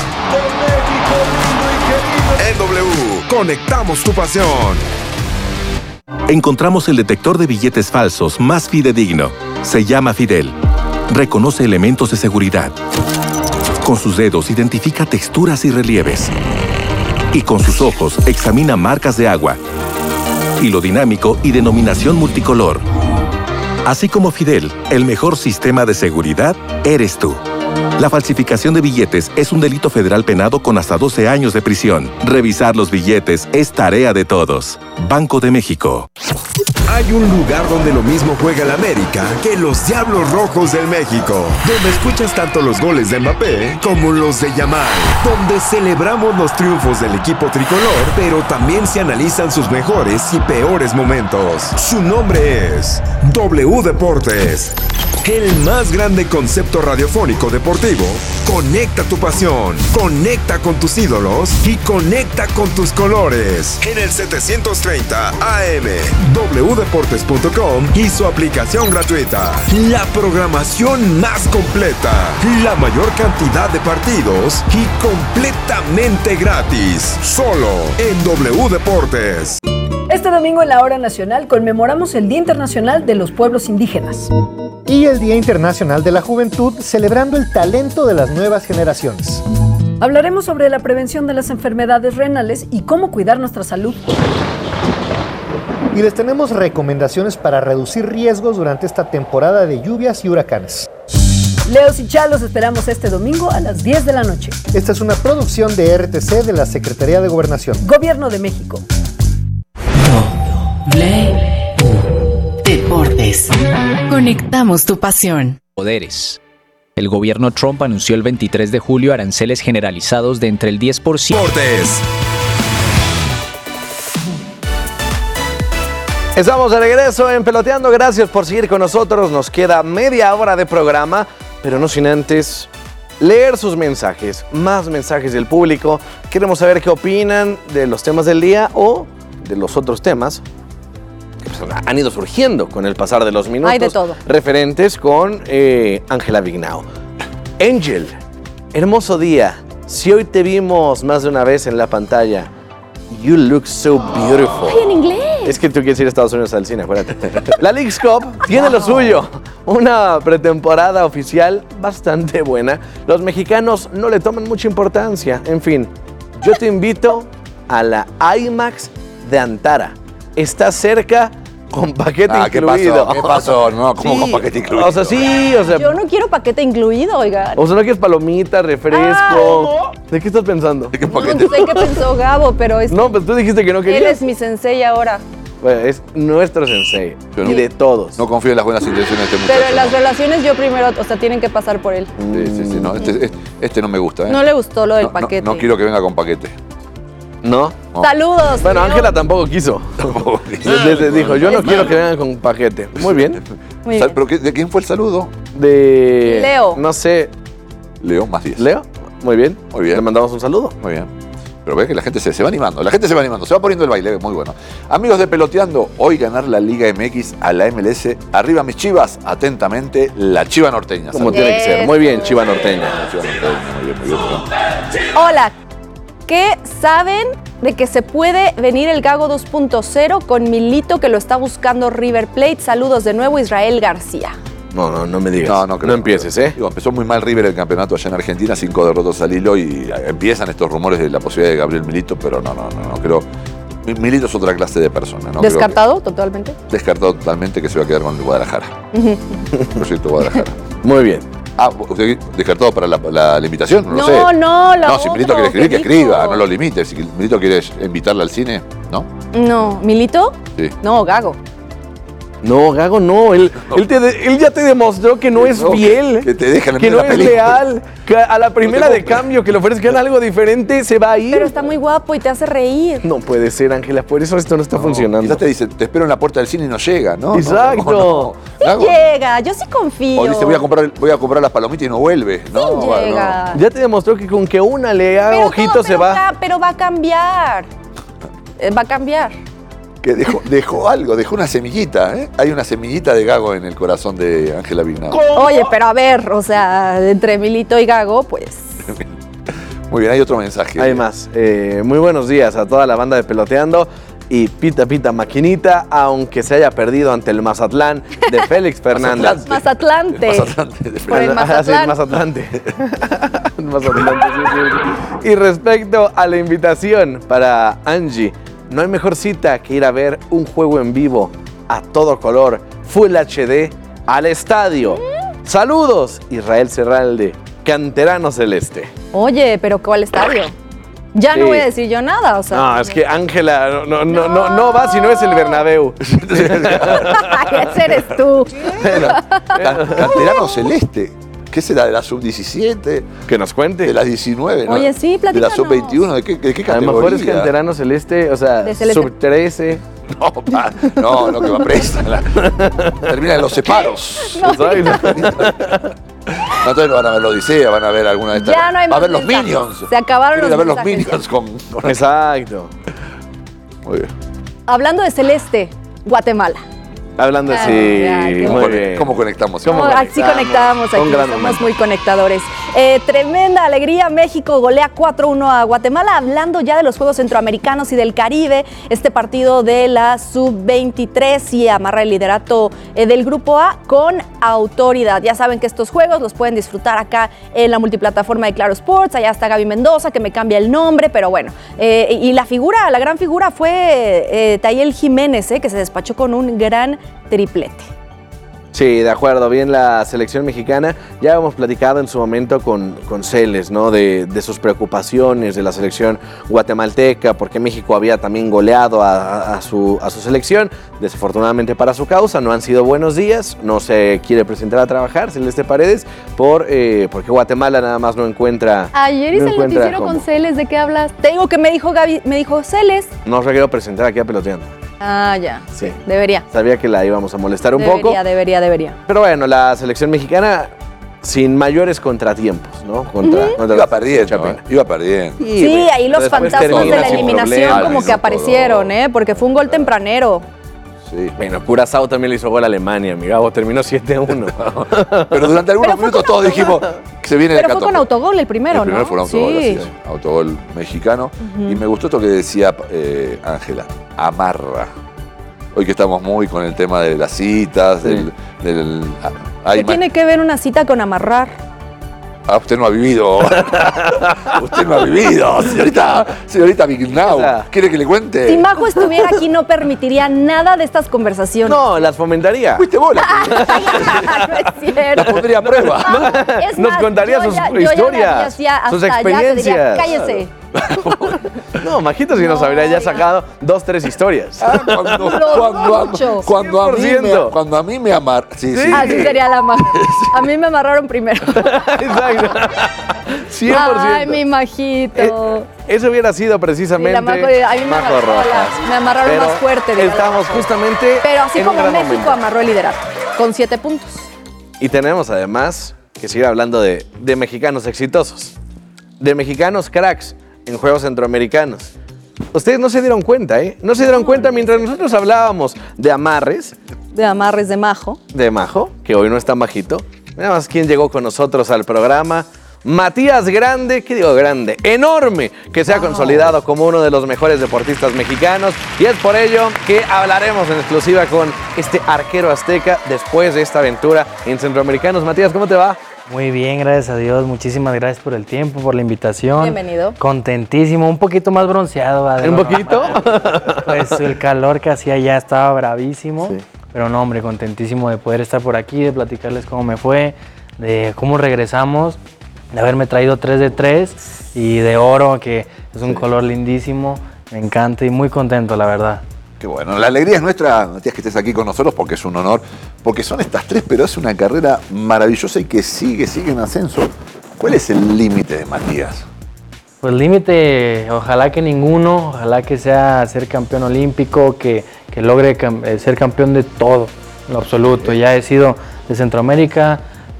[SPEAKER 7] En W, conectamos tu pasión.
[SPEAKER 12] Encontramos el detector de billetes falsos más fidedigno. Se llama Fidel. Reconoce elementos de seguridad. Con sus dedos identifica texturas y relieves. Y con sus ojos examina marcas de agua, hilo dinámico y denominación multicolor. Así como Fidel, el mejor sistema de seguridad eres tú. La falsificación de billetes es un delito federal penado con hasta doce años de prisión. Revisar los billetes es tarea de todos. Banco de México.
[SPEAKER 7] Hay un lugar donde lo mismo juega el América que los Diablos Rojos del México, donde escuchas tanto los goles de Mbappé como los de Yamal, donde celebramos los triunfos del equipo tricolor, pero también se analizan sus mejores y peores momentos. Su nombre es W Deportes. El más grande concepto radiofónico deportivo. Conecta tu pasión, conecta con tus ídolos y conecta con tus colores. En el setecientos treinta A M, w deportes punto com y su aplicación gratuita. La programación más completa, la mayor cantidad de partidos y completamente gratis. Solo en W Deportes.
[SPEAKER 13] Este domingo en la Hora Nacional conmemoramos el Día Internacional de los Pueblos Indígenas.
[SPEAKER 14] Y el Día Internacional de la Juventud, celebrando el talento de las nuevas generaciones.
[SPEAKER 13] Hablaremos sobre la prevención de las enfermedades renales y cómo cuidar nuestra salud.
[SPEAKER 14] Y les tenemos recomendaciones para reducir riesgos durante esta temporada de lluvias y huracanes.
[SPEAKER 13] Leos y Chalos esperamos este domingo a las diez de la noche.
[SPEAKER 14] Esta es una producción de R T C de la Secretaría de Gobernación.
[SPEAKER 13] Gobierno de México.
[SPEAKER 8] Deportes. Conectamos tu pasión.
[SPEAKER 15] Poderes. El gobierno Trump anunció el veintitrés de julio aranceles generalizados de entre el diez por ciento.
[SPEAKER 7] Deportes.
[SPEAKER 1] Estamos de regreso en Peloteando. Gracias por seguir con nosotros. Nos queda media hora de programa, pero no sin antes leer sus mensajes. Más mensajes del público. Queremos saber qué opinan de los temas del día o de los otros temas que pues, han ido surgiendo con el pasar de los minutos.
[SPEAKER 3] Hay de todo.
[SPEAKER 1] Referentes con Ángela eh, Vignao. Angel, hermoso día. Si hoy te vimos más de una vez en la pantalla, you look so beautiful.
[SPEAKER 3] Ay, en inglés.
[SPEAKER 1] Es que tú quieres ir a Estados Unidos al cine, acuérdate. La Leagues Cup tiene lo suyo. Una pretemporada oficial bastante buena. Los mexicanos no le toman mucha importancia. En fin, yo te invito a la IMAX de Antara. Está cerca con paquete
[SPEAKER 4] ah,
[SPEAKER 1] incluido.
[SPEAKER 4] ¿Qué pasó? ¿Qué pasó? No, ¿cómo
[SPEAKER 1] sí,
[SPEAKER 4] con paquete incluido?
[SPEAKER 1] O sea, sí, o sea.
[SPEAKER 3] Yo no quiero paquete incluido, oigan.
[SPEAKER 1] O sea, no quieres palomitas, refresco.
[SPEAKER 3] Ah,
[SPEAKER 1] ¿De qué estás pensando?
[SPEAKER 4] ¿De qué
[SPEAKER 3] paquete? No sé qué pensó Gabo, pero es.
[SPEAKER 1] No, pero tú dijiste que no querías.
[SPEAKER 3] Él es mi sensei ahora.
[SPEAKER 1] Bueno, es nuestro sensei.
[SPEAKER 4] Yo
[SPEAKER 1] y
[SPEAKER 4] no,
[SPEAKER 1] de todos.
[SPEAKER 4] No confío en las buenas intenciones de este muchacho.
[SPEAKER 3] Pero en las relaciones yo primero, o sea, tienen que pasar por él.
[SPEAKER 4] Sí, sí, sí. No, este, este, este no me gusta, ¿eh?
[SPEAKER 3] No le gustó lo del
[SPEAKER 4] no,
[SPEAKER 3] paquete.
[SPEAKER 4] No, no quiero que venga con paquete.
[SPEAKER 1] ¿No?
[SPEAKER 4] no.
[SPEAKER 3] Saludos.
[SPEAKER 1] Bueno, Ángela tampoco quiso. Tampoco quiso. Desde dijo, yo no es quiero malo. que vengan con paquete. Muy bien.
[SPEAKER 3] Muy bien.
[SPEAKER 4] ¿Pero qué, de quién fue el saludo?
[SPEAKER 1] De...
[SPEAKER 3] Leo.
[SPEAKER 1] No sé.
[SPEAKER 4] Leo más diez.
[SPEAKER 1] ¿Leo? Muy bien.
[SPEAKER 4] Muy bien.
[SPEAKER 1] Le mandamos un saludo.
[SPEAKER 4] Muy bien. Pero ve que la gente se, se va animando. La gente se va animando. Se va poniendo el baile. Muy bueno. Amigos de Peloteando, hoy ganar la Liga M X a la M L S. Arriba mis chivas. Atentamente, la Chiva Norteña.
[SPEAKER 1] Como tiene que ser. Muy bien, Chiva Norteña.
[SPEAKER 4] Chiva Norteña. Muy bien, muy bien. Muy bien.
[SPEAKER 3] Hola. ¿Qué saben de que se puede venir el Gago dos punto cero con Milito que lo está buscando River Plate? Saludos de nuevo, Israel García.
[SPEAKER 1] No, no, no me digas.
[SPEAKER 4] No, no, creo,
[SPEAKER 1] no empieces,
[SPEAKER 4] no,
[SPEAKER 1] ¿eh?
[SPEAKER 4] Digo, empezó muy mal River el campeonato allá en Argentina, cinco derrotas al hilo y empiezan estos rumores de la posibilidad de Gabriel Milito, pero no, no, no, no creo. Milito es otra clase de persona, ¿no?
[SPEAKER 3] ¿Descartado totalmente?
[SPEAKER 4] Descartado totalmente que se va a quedar con el Guadalajara.
[SPEAKER 3] Uh-huh.
[SPEAKER 4] Proyecto Guadalajara.
[SPEAKER 1] Muy bien.
[SPEAKER 4] Ah, ¿usted descartado para la, la, la invitación? No,
[SPEAKER 3] no
[SPEAKER 4] lo sé.
[SPEAKER 3] No, no, la
[SPEAKER 4] No, si Milito quiere escribir, que, que
[SPEAKER 3] dijo.
[SPEAKER 4] escriba, no lo limite. Si Milito quiere invitarla al cine, ¿no?
[SPEAKER 3] No, ¿Milito?
[SPEAKER 4] Sí.
[SPEAKER 3] No, Gago.
[SPEAKER 1] No, Gago no. Él, no. Él, te, él ya te demostró que no es
[SPEAKER 4] no,
[SPEAKER 1] fiel.
[SPEAKER 4] Que, que te dejan en
[SPEAKER 1] que no
[SPEAKER 4] la
[SPEAKER 1] es
[SPEAKER 4] película.
[SPEAKER 1] leal. Que a la primera no de cambio que le ofrezcan algo diferente se va a ir.
[SPEAKER 3] Pero está muy guapo y te hace reír.
[SPEAKER 1] No puede ser, Ángela. Por eso esto no está
[SPEAKER 4] no,
[SPEAKER 1] funcionando.
[SPEAKER 4] Quizás te dice, te espero en la puerta del cine y no llega, ¿no?
[SPEAKER 1] Exacto.
[SPEAKER 4] No, no,
[SPEAKER 3] sí
[SPEAKER 4] Gago,
[SPEAKER 3] llega, yo sí confío.
[SPEAKER 4] O dice, voy a comprar, voy a comprar las palomitas y no vuelve.
[SPEAKER 3] Sí
[SPEAKER 4] no,
[SPEAKER 3] llega.
[SPEAKER 1] No. Ya te demostró que con que una le haga
[SPEAKER 3] pero
[SPEAKER 1] ojito
[SPEAKER 3] todo,
[SPEAKER 1] se
[SPEAKER 3] pero
[SPEAKER 1] va.
[SPEAKER 3] Va, pero va a cambiar. Va a cambiar.
[SPEAKER 4] Que dejó, dejó algo, dejó una semillita, ¿eh? Hay una semillita de Gago en el corazón de Ángela Vignao.
[SPEAKER 3] Oye, pero a ver, o sea, entre Milito y Gago, pues...
[SPEAKER 4] Muy bien, hay otro mensaje.
[SPEAKER 1] Hay más. Eh, muy buenos días a toda la banda de Peloteando. Y pita, pita, maquinita, aunque se haya perdido ante el Mazatlán de Félix Fernández.
[SPEAKER 3] Mazatlante.
[SPEAKER 4] El Mazatlante de
[SPEAKER 3] Por el Mazatlán.
[SPEAKER 1] Ah, sí, el Mazatlante. El Mazatlante, sí, sí. Y respecto a la invitación para Angie, no hay mejor cita que ir a ver un juego en vivo a todo color, Full H D, al estadio. ¿Mm? Saludos, Israel Serralde, Canterano Celeste.
[SPEAKER 3] Oye, pero ¿cuál estadio? Ya
[SPEAKER 1] Sí.
[SPEAKER 3] no voy a decir yo nada, o sea.
[SPEAKER 1] No, es que Ángela no, no, no, no va si no es el Bernabéu.
[SPEAKER 3] Ese eres tú.
[SPEAKER 4] Canterano Celeste. ¿Qué será? ¿De la sub diecisiete?
[SPEAKER 1] Que nos cuente.
[SPEAKER 4] ¿De las diecinueve? ¿No?
[SPEAKER 3] Oye, sí, platícanos.
[SPEAKER 4] ¿De la sub veintiuno? ¿De qué, de qué
[SPEAKER 1] A lo
[SPEAKER 4] categoría?
[SPEAKER 1] mejor es Canterano Celeste, o sea,
[SPEAKER 3] De Celeste.
[SPEAKER 1] sub trece.
[SPEAKER 4] No, pa, no, no, que va presa. La, termina en los separos.
[SPEAKER 3] No,
[SPEAKER 4] No, entonces no van a ver la Odisea, van a ver alguna de estas.
[SPEAKER 3] Ya no hay
[SPEAKER 4] Va a
[SPEAKER 3] más
[SPEAKER 4] ver los
[SPEAKER 3] mensajes.
[SPEAKER 4] Minions.
[SPEAKER 3] Se acabaron
[SPEAKER 4] Quieren
[SPEAKER 3] los
[SPEAKER 4] ver los
[SPEAKER 3] mensajes.
[SPEAKER 4] Minions con, con-
[SPEAKER 1] Exacto.
[SPEAKER 4] Muy bien.
[SPEAKER 3] Hablando de Celeste, Guatemala.
[SPEAKER 1] Hablando
[SPEAKER 3] Ah,
[SPEAKER 1] así,
[SPEAKER 3] ya, qué
[SPEAKER 4] ¿Cómo,
[SPEAKER 1] muy
[SPEAKER 4] cone-
[SPEAKER 1] bien.
[SPEAKER 4] cómo conectamos?
[SPEAKER 1] ¿Cómo
[SPEAKER 3] No, así conectamos
[SPEAKER 1] Un
[SPEAKER 3] aquí,
[SPEAKER 1] gran
[SPEAKER 3] somos
[SPEAKER 1] momento.
[SPEAKER 3] muy conectadores. Eh, tremenda alegría, México golea cuatro uno a Guatemala. Hablando ya de los Juegos Centroamericanos y del Caribe, este partido de la sub veintitrés y amarra el liderato eh, del Grupo A con autoridad. Ya saben que estos juegos los pueden disfrutar acá en la multiplataforma de Claro Sports. Allá está Gaby Mendoza, que me cambia el nombre, pero bueno. Eh, y la figura, la gran figura fue eh, Tayel Jiménez, eh, que se despachó con un gran triplete.
[SPEAKER 1] Sí, de acuerdo, bien la selección mexicana. Ya hemos platicado en su momento con, con Celes, ¿no? De, de sus preocupaciones de la selección guatemalteca, porque México había también goleado a, a, su, a su selección. Desafortunadamente para su causa, no han sido buenos días. No se quiere presentar a trabajar, Celeste Paredes, por, eh, porque Guatemala nada más no encuentra.
[SPEAKER 3] Ayer hice
[SPEAKER 1] no
[SPEAKER 3] el
[SPEAKER 1] encuentra
[SPEAKER 3] noticiero
[SPEAKER 1] cómo.
[SPEAKER 3] con Celes, ¿de qué hablas? Te digo que me dijo Gaby, me dijo Celes.
[SPEAKER 1] No se quiero presentar aquí a Peloteando.
[SPEAKER 3] Ah, ya.
[SPEAKER 1] Sí.
[SPEAKER 3] Debería.
[SPEAKER 1] Sabía que la íbamos a molestar un
[SPEAKER 3] debería,
[SPEAKER 1] poco.
[SPEAKER 3] debería, debería.
[SPEAKER 1] Pero bueno, la selección mexicana sin mayores contratiempos, ¿no? Contra,
[SPEAKER 3] Ujú.
[SPEAKER 1] contra
[SPEAKER 4] Iba
[SPEAKER 1] la
[SPEAKER 4] perdiendo,
[SPEAKER 1] Chapina.
[SPEAKER 4] ¿eh? Iba perdiendo.
[SPEAKER 3] Sí,
[SPEAKER 1] güey,
[SPEAKER 3] ahí los
[SPEAKER 1] después
[SPEAKER 3] fantasmas de
[SPEAKER 1] termina
[SPEAKER 3] la
[SPEAKER 1] sin
[SPEAKER 3] eliminación
[SPEAKER 1] problemas,
[SPEAKER 3] como
[SPEAKER 1] ¿no?
[SPEAKER 3] que aparecieron, ¿eh? Porque fue un gol tempranero.
[SPEAKER 4] Sí.
[SPEAKER 1] Bueno, Curazao también le hizo gol a Alemania, mi Gabo, terminó siete a uno.
[SPEAKER 4] Pero durante algunos
[SPEAKER 3] Pero fue
[SPEAKER 4] minutos
[SPEAKER 3] con
[SPEAKER 4] todos
[SPEAKER 3] autogol.
[SPEAKER 4] dijimos que se viene el
[SPEAKER 3] Pero fue con
[SPEAKER 4] catorce.
[SPEAKER 3] autogol el primero,
[SPEAKER 4] El primero
[SPEAKER 3] ¿no?
[SPEAKER 4] fue un autogol,
[SPEAKER 3] Sí.
[SPEAKER 4] así es, autogol mexicano. Y me gustó esto que decía eh, Ángela, amarra. Hoy que estamos muy con el tema de las citas, del... del ah, hay
[SPEAKER 3] ¿Qué
[SPEAKER 4] ma-
[SPEAKER 3] tiene que ver una cita con amarrar?
[SPEAKER 4] Ah, usted no ha vivido. Usted no ha vivido. Señorita, señorita Vignau,
[SPEAKER 1] O sea,
[SPEAKER 4] ¿quiere que le cuente?
[SPEAKER 3] Si Majo estuviera aquí no permitiría nada de estas conversaciones.
[SPEAKER 1] No, las fomentaría.
[SPEAKER 4] Fuiste vos la que-
[SPEAKER 3] no es cierto.
[SPEAKER 4] la pondría a prueba.
[SPEAKER 3] Es
[SPEAKER 1] Nos
[SPEAKER 3] más,
[SPEAKER 1] contaría
[SPEAKER 3] yo
[SPEAKER 1] sus
[SPEAKER 3] ya- yo ya le
[SPEAKER 1] historias,
[SPEAKER 3] hacía hasta
[SPEAKER 1] sus
[SPEAKER 3] allá, te diría,
[SPEAKER 1] experiencias.
[SPEAKER 3] cállese.
[SPEAKER 1] No, Majito sí nos
[SPEAKER 3] No,
[SPEAKER 1] habría ya
[SPEAKER 3] oiga.
[SPEAKER 1] sacado dos, tres historias.
[SPEAKER 4] Ah, cuando,
[SPEAKER 3] Lo
[SPEAKER 4] cuando a-
[SPEAKER 3] mucho.
[SPEAKER 4] cuando a mí
[SPEAKER 1] cien por
[SPEAKER 4] me,
[SPEAKER 1] ciento.
[SPEAKER 4] cuando a mí me amar. Sí, sí.
[SPEAKER 3] Así sería la magia. A mí me amarraron primero.
[SPEAKER 1] Exacto. cien por ciento.
[SPEAKER 3] Ay, mi majito.
[SPEAKER 1] Eh, Eso hubiera sido precisamente
[SPEAKER 3] Sí, la Majo, a mí me
[SPEAKER 1] Majo
[SPEAKER 3] amarró
[SPEAKER 1] Rojas.
[SPEAKER 3] la- me amarraron
[SPEAKER 1] Pero
[SPEAKER 3] más fuerte, diga la
[SPEAKER 1] Estamos
[SPEAKER 3] Majo.
[SPEAKER 1] justamente
[SPEAKER 3] Pero así
[SPEAKER 1] en un
[SPEAKER 3] como
[SPEAKER 1] gran
[SPEAKER 3] México
[SPEAKER 1] momento.
[SPEAKER 3] amarró el liderato, con siete puntos.
[SPEAKER 1] Y tenemos además que seguir hablando de, de mexicanos exitosos, de mexicanos cracks en Juegos Centroamericanos. Ustedes no se dieron cuenta, ¿eh? No se dieron cuenta mientras nosotros hablábamos de amarres,
[SPEAKER 3] De amarres de Majo.
[SPEAKER 1] de Majo, que hoy no está Majito. Nada más quién llegó con nosotros al programa. Matías Grande, ¿qué digo grande? Enorme, que se ha consolidado como uno de los mejores deportistas mexicanos. Y es por ello que hablaremos en exclusiva con este arquero azteca después de esta aventura en Centroamericanos. Matías, ¿cómo te va?
[SPEAKER 16] Muy bien, gracias a Dios. Muchísimas gracias por el tiempo, por la invitación.
[SPEAKER 3] Bienvenido.
[SPEAKER 16] Contentísimo, un poquito más bronceado. ¿verdad?
[SPEAKER 1] ¿Un poquito?
[SPEAKER 16] Pues el calor que hacía ya estaba bravísimo.
[SPEAKER 1] Sí.
[SPEAKER 16] Pero no, hombre, contentísimo de poder estar por aquí, de platicarles cómo me fue, de cómo regresamos, de haberme traído tres de tres y de oro, que es un sí. color lindísimo. Me encanta y muy contento, la verdad.
[SPEAKER 4] Qué bueno, la alegría es nuestra, Matías, que estés aquí con nosotros porque es un honor, porque son estas tres, pero es una carrera maravillosa y que sigue, sigue en ascenso. ¿Cuál es el límite de Matías?
[SPEAKER 16] Pues límite, ojalá que ninguno, ojalá que sea ser campeón olímpico, que, que logre cam ser campeón de todo, en lo absoluto. Ya he sido de Centroamérica,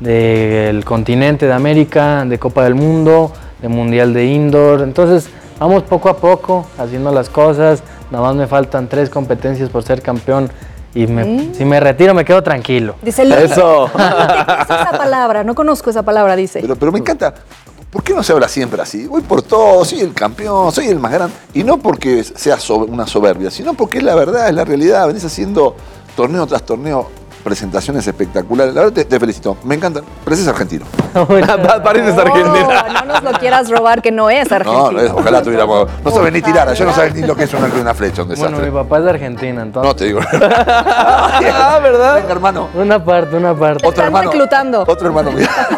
[SPEAKER 16] del continente de América, de Copa del Mundo, de Mundial de Indoor, entonces vamos poco a poco haciendo las cosas. Nada más me faltan tres competencias por ser campeón y me, ¿Mm? si me retiro me quedo tranquilo.
[SPEAKER 3] Dice el eso. No conozco esa palabra, no conozco esa palabra, dice.
[SPEAKER 4] Pero, pero me encanta. ¿Por qué no se habla siempre así? Voy por todo, soy el campeón, soy el más grande. Y no porque sea so una soberbia, sino porque es la verdad, es la realidad. Venís haciendo torneo tras torneo, presentaciones espectaculares. La verdad te, te felicito, me encantan. Pareces argentino.
[SPEAKER 1] Pareces argentina.
[SPEAKER 3] No, no nos lo quieras robar, que no es argentino.
[SPEAKER 4] No, no es, ojalá tuviéramos. No sabes ni tirar, yo no sabes ni lo que es una, una flecha, un desastre.
[SPEAKER 16] Bueno, mi papá es de Argentina, entonces.
[SPEAKER 4] No te digo.
[SPEAKER 1] Ah, ¿verdad?
[SPEAKER 4] Venga, hermano.
[SPEAKER 16] Una parte, una parte.
[SPEAKER 4] Otro hermano.
[SPEAKER 3] Reclutando.
[SPEAKER 4] Otro hermano.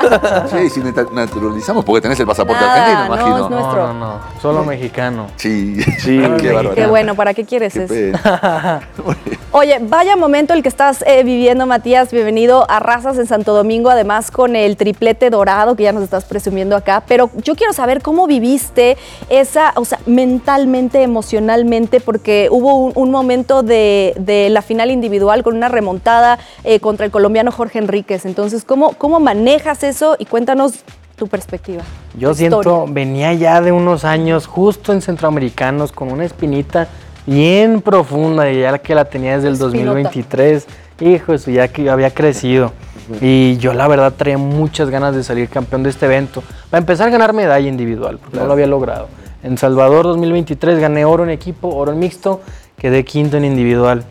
[SPEAKER 4] Sí, si naturalizamos porque tenés el pasaporte
[SPEAKER 3] Nada,
[SPEAKER 4] argentino,
[SPEAKER 3] no,
[SPEAKER 4] imagino.
[SPEAKER 3] es nuestro.
[SPEAKER 16] No, no, no. Solo mexicano.
[SPEAKER 4] Sí,
[SPEAKER 1] sí.
[SPEAKER 4] Qué bárbaro.
[SPEAKER 3] Qué bueno, ¿para qué quieres
[SPEAKER 4] Qué
[SPEAKER 3] eso?
[SPEAKER 4] pena.
[SPEAKER 3] Oye, vaya momento el que estás eh, viviendo, Matías. Bienvenido a Razas en Santo Domingo, además con el triplete dorado que ya nos estás presumiendo acá. Pero yo quiero saber cómo viviste esa, o sea, mentalmente, emocionalmente, porque hubo un, un momento de, de la final individual con una remontada eh, contra el colombiano Jorge Enríquez. Entonces, ¿cómo, cómo manejas eso? Y cuéntanos tu perspectiva.
[SPEAKER 16] Yo siento, historia. venía ya de unos años justo en Centroamericanos con una espinita bien profunda, y ya que la tenía desde el dos mil veintitrés, hijo, eso ya que había crecido. Uh-huh. Y yo la verdad traía muchas ganas de salir campeón de este evento. Para empezar a ganar medalla individual, porque claro. no lo había logrado. En Salvador dos mil veintitrés gané oro en equipo, oro en mixto, quedé quinto en individual.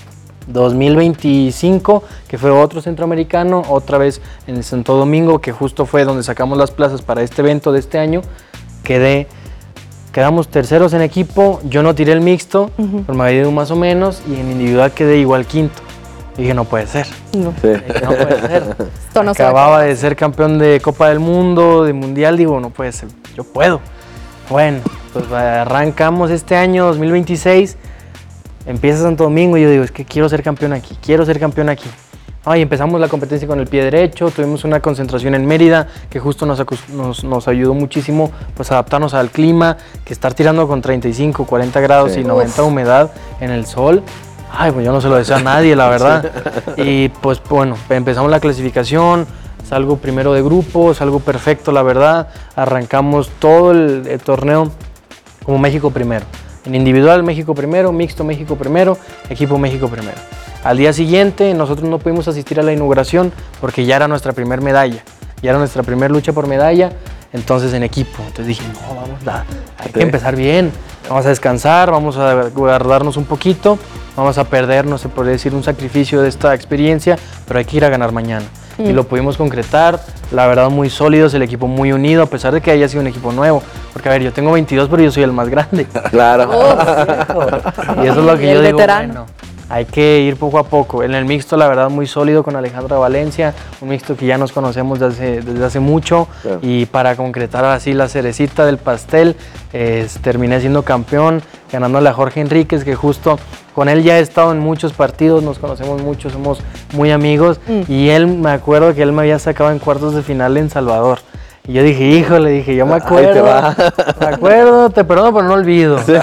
[SPEAKER 16] dos mil veinticinco, que fue otro centroamericano, otra vez en el Santo Domingo, que justo fue donde sacamos las plazas para este evento de este año, quedé Quedamos terceros en equipo, yo no tiré el mixto, uh-huh. pero me había ido más o menos, y en individual quedé igual quinto. Y dije, no puede ser. No, sí. dije, no puede ser. Esto no Acababa de ser campeón de Copa del Mundo, de Mundial, digo, no puede ser, yo puedo. Bueno, pues arrancamos este año, dos mil veintiséis, empieza Santo Domingo, y yo digo, es que quiero ser campeón aquí, quiero ser campeón aquí. Ay, empezamos la competencia con el pie derecho, tuvimos una concentración en Mérida que justo nos, nos, nos ayudó muchísimo pues, a adaptarnos al clima, que estar tirando con treinta y cinco, cuarenta grados sí. y noventa Uf. humedad en el sol. Ay, pues yo no se lo deseo a nadie, la verdad. Y pues bueno, empezamos la clasificación, salgo primero de grupo, salgo perfecto, la verdad. Arrancamos todo el, el torneo como México primero. En individual México primero, mixto México primero, equipo México primero. Al día siguiente nosotros no pudimos asistir a la inauguración porque ya era nuestra primer medalla, ya era nuestra primer lucha por medalla, entonces en equipo. Entonces dije, no, vamos a, hay que empezar bien, vamos a descansar, vamos a guardarnos un poquito, vamos a perder, no se podría decir un sacrificio de esta experiencia, pero hay que ir a ganar mañana. Mm. Y lo pudimos concretar, la verdad muy sólidos, el equipo muy unido, a pesar de que haya sido un equipo nuevo. Porque a ver, yo tengo veintidós, pero yo soy el más grande.
[SPEAKER 1] Claro.
[SPEAKER 16] Oh, y eso es lo que yo digo, bueno, hay que ir poco a poco. En el mixto, la verdad, muy sólido con Alejandra Valencia, un mixto que ya nos conocemos desde hace, desde hace mucho. Claro. Y para concretar así la cerecita del pastel, eh, terminé siendo campeón, ganándole a Jorge Enríquez, que justo con él ya he estado en muchos partidos, nos conocemos mucho, somos muy amigos. Mm. Y él, me acuerdo que él me había sacado en cuartos de final en Salvador. Y yo dije, híjole, dije, yo me acuerdo, me acuerdo, te perdono, pero no olvido. Sí.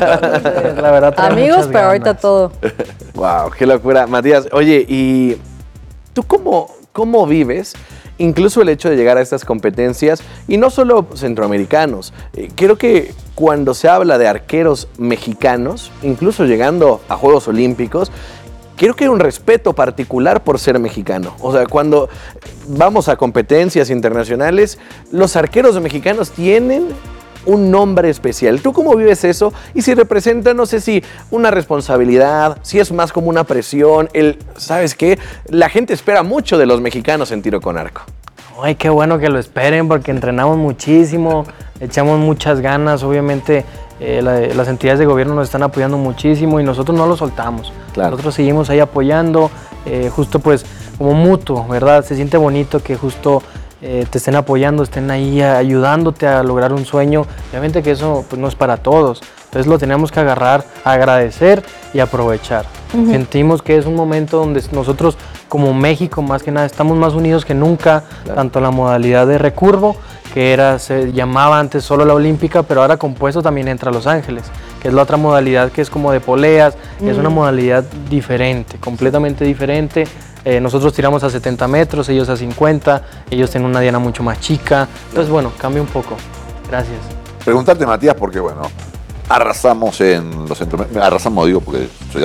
[SPEAKER 16] La verdad,
[SPEAKER 3] amigos, pero ahorita todo.
[SPEAKER 1] Wow, qué locura. Matías, oye, ¿y tú cómo, cómo vives incluso el hecho de llegar a estas competencias? Y no solo centroamericanos, eh, creo que cuando se habla de arqueros mexicanos, incluso llegando a Juegos Olímpicos, creo que hay un respeto particular por ser mexicano. O sea, cuando vamos a competencias internacionales, los arqueros mexicanos tienen un nombre especial. ¿Tú cómo vives eso? Y si representa, no sé si una responsabilidad, si es más como una presión, el, ¿sabes qué? La gente espera mucho de los mexicanos en tiro con arco.
[SPEAKER 16] Ay, qué bueno que lo esperen porque entrenamos muchísimo, echamos muchas ganas, obviamente eh, la, las entidades de gobierno nos están apoyando muchísimo y nosotros no lo soltamos. Claro. Nosotros seguimos ahí apoyando, eh, justo pues como mutuo, ¿verdad? Se siente bonito que justo eh, te estén apoyando, estén ahí ayudándote a lograr un sueño. Obviamente que eso pues, no es para todos, entonces lo tenemos que agarrar, agradecer y aprovechar. Uh-huh. Sentimos que es un momento donde nosotros como México más que nada estamos más unidos que nunca, claro. Tanto la modalidad de recurvo, que era, se llamaba antes solo la olímpica, pero ahora compuesto también entra Los Ángeles, que es la otra modalidad que es como de poleas, mm. es una modalidad diferente, completamente diferente. Eh, nosotros tiramos a setenta metros, ellos a cincuenta, ellos tienen una diana mucho más chica, entonces bueno, cambia un poco. Gracias.
[SPEAKER 4] Preguntarte, Matías, porque bueno, arrasamos en los centros, arrasamos digo porque soy de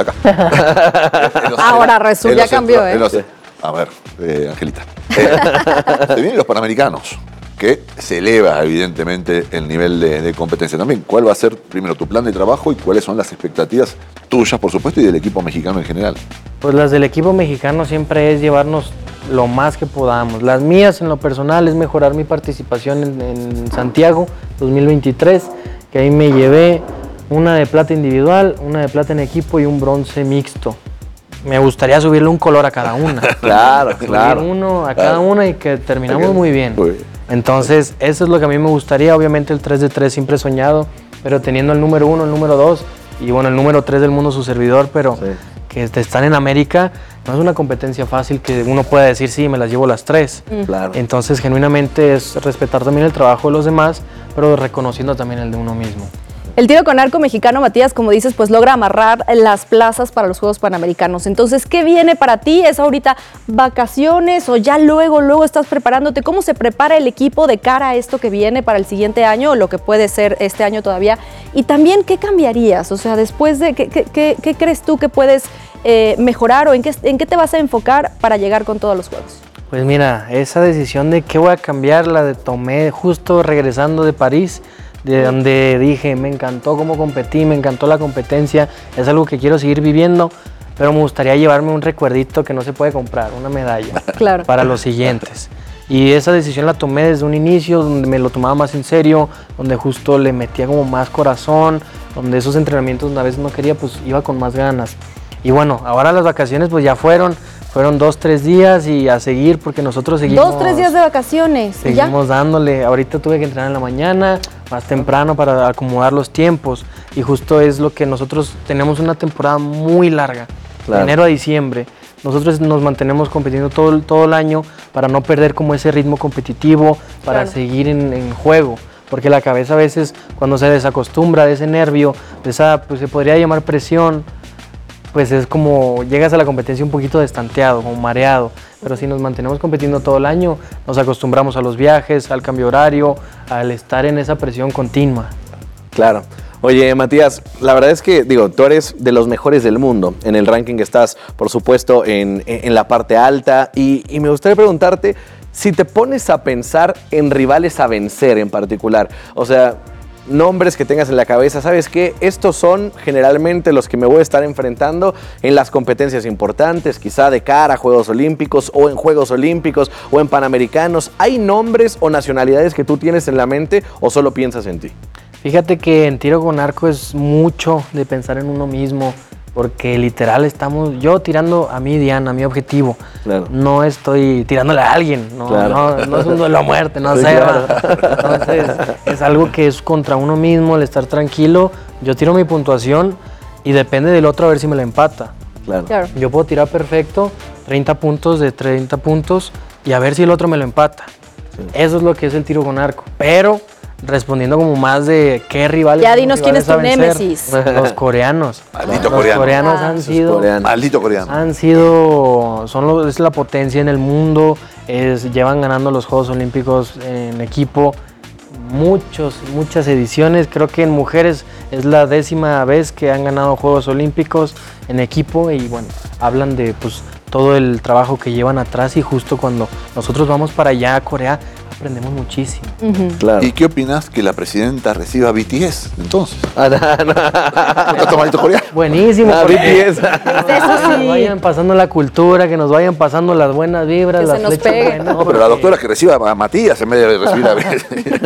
[SPEAKER 4] acá.
[SPEAKER 3] los, Ahora resulta, ya cambió, ¿eh?
[SPEAKER 4] Los, a ver, eh, Angelita. Eh, se vienen los Panamericanos, que se eleva evidentemente el nivel de, de competencia también. ¿Cuál va a ser primero tu plan de trabajo y cuáles son las expectativas tuyas, por supuesto, y del equipo mexicano en general?
[SPEAKER 16] Pues las del equipo mexicano siempre es llevarnos lo más que podamos. Las mías en lo personal es mejorar mi participación en, en Santiago dos mil veintitrés, que ahí me llevé una de plata individual, una de plata en equipo y un bronce mixto. Me gustaría subirle un color a cada una.
[SPEAKER 1] Claro,
[SPEAKER 16] Subir
[SPEAKER 1] claro.
[SPEAKER 16] uno a
[SPEAKER 1] claro.
[SPEAKER 16] cada una y que terminamos okay. muy bien. Uy. Entonces, eso es lo que a mí me gustaría. Obviamente el tres de tres siempre he soñado, pero teniendo el número uno, el número dos y bueno, el número tres del mundo, su servidor, pero sí. que están en América, no es una competencia fácil que uno pueda decir, sí, me las llevo las tres.
[SPEAKER 1] Mm. Claro.
[SPEAKER 16] Entonces, genuinamente es respetar también el trabajo de los demás, pero reconociendo también el de uno mismo.
[SPEAKER 3] El tiro con arco mexicano, Matías, como dices, pues logra amarrar las plazas para los Juegos Panamericanos. Entonces, ¿qué viene para ti? ¿Es ahorita vacaciones o ya luego, luego estás preparándote? ¿Cómo se prepara el equipo de cara a esto que viene para el siguiente año o lo que puede ser este año todavía? Y también, ¿qué cambiarías? O sea, después de, ¿qué, qué, qué crees tú que puedes eh, mejorar o en qué, en qué te vas a enfocar para llegar con todos los Juegos?
[SPEAKER 16] Pues mira, esa decisión de qué voy a cambiar la de tomé justo regresando de París, de donde dije, me encantó cómo competí, me encantó la competencia, es algo que quiero seguir viviendo, pero me gustaría llevarme un recuerdito que no se puede comprar, una medalla,
[SPEAKER 3] claro.
[SPEAKER 16] para los siguientes. Y esa decisión la tomé desde un inicio, donde me lo tomaba más en serio, donde justo le metía como más corazón, donde esos entrenamientos una vez no quería, pues iba con más ganas. Y bueno, ahora las vacaciones pues ya fueron, fueron dos, tres días y a seguir porque nosotros seguimos...
[SPEAKER 3] Dos, tres días de vacaciones.
[SPEAKER 16] Seguimos ¿ya? dándole, ahorita tuve que entrenar en la mañana, más temprano para acomodar los tiempos y justo es lo que nosotros tenemos una temporada muy larga, claro. de enero a diciembre. Nosotros nos mantenemos compitiendo todo, todo el año para no perder como ese ritmo competitivo, para claro. seguir en, en juego. Porque la cabeza a veces cuando se desacostumbra de ese nervio, de esa, pues se podría llamar presión, pues es como llegas a la competencia un poquito destanteado, como mareado. Pero si nos mantenemos compitiendo todo el año, nos acostumbramos a los viajes, al cambio horario, al estar en esa presión continua.
[SPEAKER 1] Claro. Oye, Matías, la verdad es que, digo, tú eres de los mejores del mundo. En el ranking estás, por supuesto, en, en la parte alta. Y, y me gustaría preguntarte si te pones a pensar en rivales a vencer en particular. O sea, nombres que tengas en la cabeza, ¿sabes qué? Estos son generalmente los que me voy a estar enfrentando en las competencias importantes, quizá de cara a Juegos Olímpicos o en Juegos Olímpicos o en Panamericanos. ¿Hay nombres o nacionalidades que tú tienes en la mente o solo piensas en ti?
[SPEAKER 16] Fíjate que en tiro con arco es mucho de pensar en uno mismo, porque literal estamos, yo tirando a mi diana, a mi objetivo, claro. no estoy tirándole a alguien, no, claro. no, no es un duelo a muerte, no sí, sé, claro. Entonces es algo que es contra uno mismo, el estar tranquilo, yo tiro mi puntuación y depende del otro a ver si me la empata.
[SPEAKER 1] Claro.
[SPEAKER 16] Claro. Yo puedo tirar perfecto, treinta puntos de treinta puntos y a ver si el otro me lo empata. Sí. Eso es lo que es el tiro con arco, pero... respondiendo como más de qué rivales.
[SPEAKER 3] Ya dinos quién es tu némesis.
[SPEAKER 16] Los coreanos.
[SPEAKER 4] Maldito
[SPEAKER 16] los
[SPEAKER 4] coreano.
[SPEAKER 16] coreanos han sido.
[SPEAKER 1] Coreanos.
[SPEAKER 4] Maldito coreano.
[SPEAKER 16] Han sido. Son los, es la potencia en el mundo. Es, llevan ganando los Juegos Olímpicos en equipo. Muchos, muchas ediciones. Creo que en mujeres es la décima vez que han ganado Juegos Olímpicos en equipo. Y bueno, hablan de pues todo el trabajo que llevan atrás. Y justo cuando nosotros vamos para allá a Corea, aprendemos muchísimo.
[SPEAKER 3] Uh-huh.
[SPEAKER 1] Claro.
[SPEAKER 4] ¿Y qué opinas que la presidenta reciba B T S entonces?
[SPEAKER 1] Ah, no, no.
[SPEAKER 4] ¿Estás tomadito coreano?
[SPEAKER 16] Buenísimo.
[SPEAKER 1] Ah,
[SPEAKER 16] porque-
[SPEAKER 1] B T S.
[SPEAKER 16] Que nos vayan pasando la cultura, que nos vayan pasando las buenas vibras,
[SPEAKER 3] Que
[SPEAKER 16] las
[SPEAKER 3] se nos
[SPEAKER 16] flechas
[SPEAKER 3] pegue.
[SPEAKER 16] buenas.
[SPEAKER 4] No, pero la doctora que reciba a Matías en vez de recibir a...
[SPEAKER 16] Que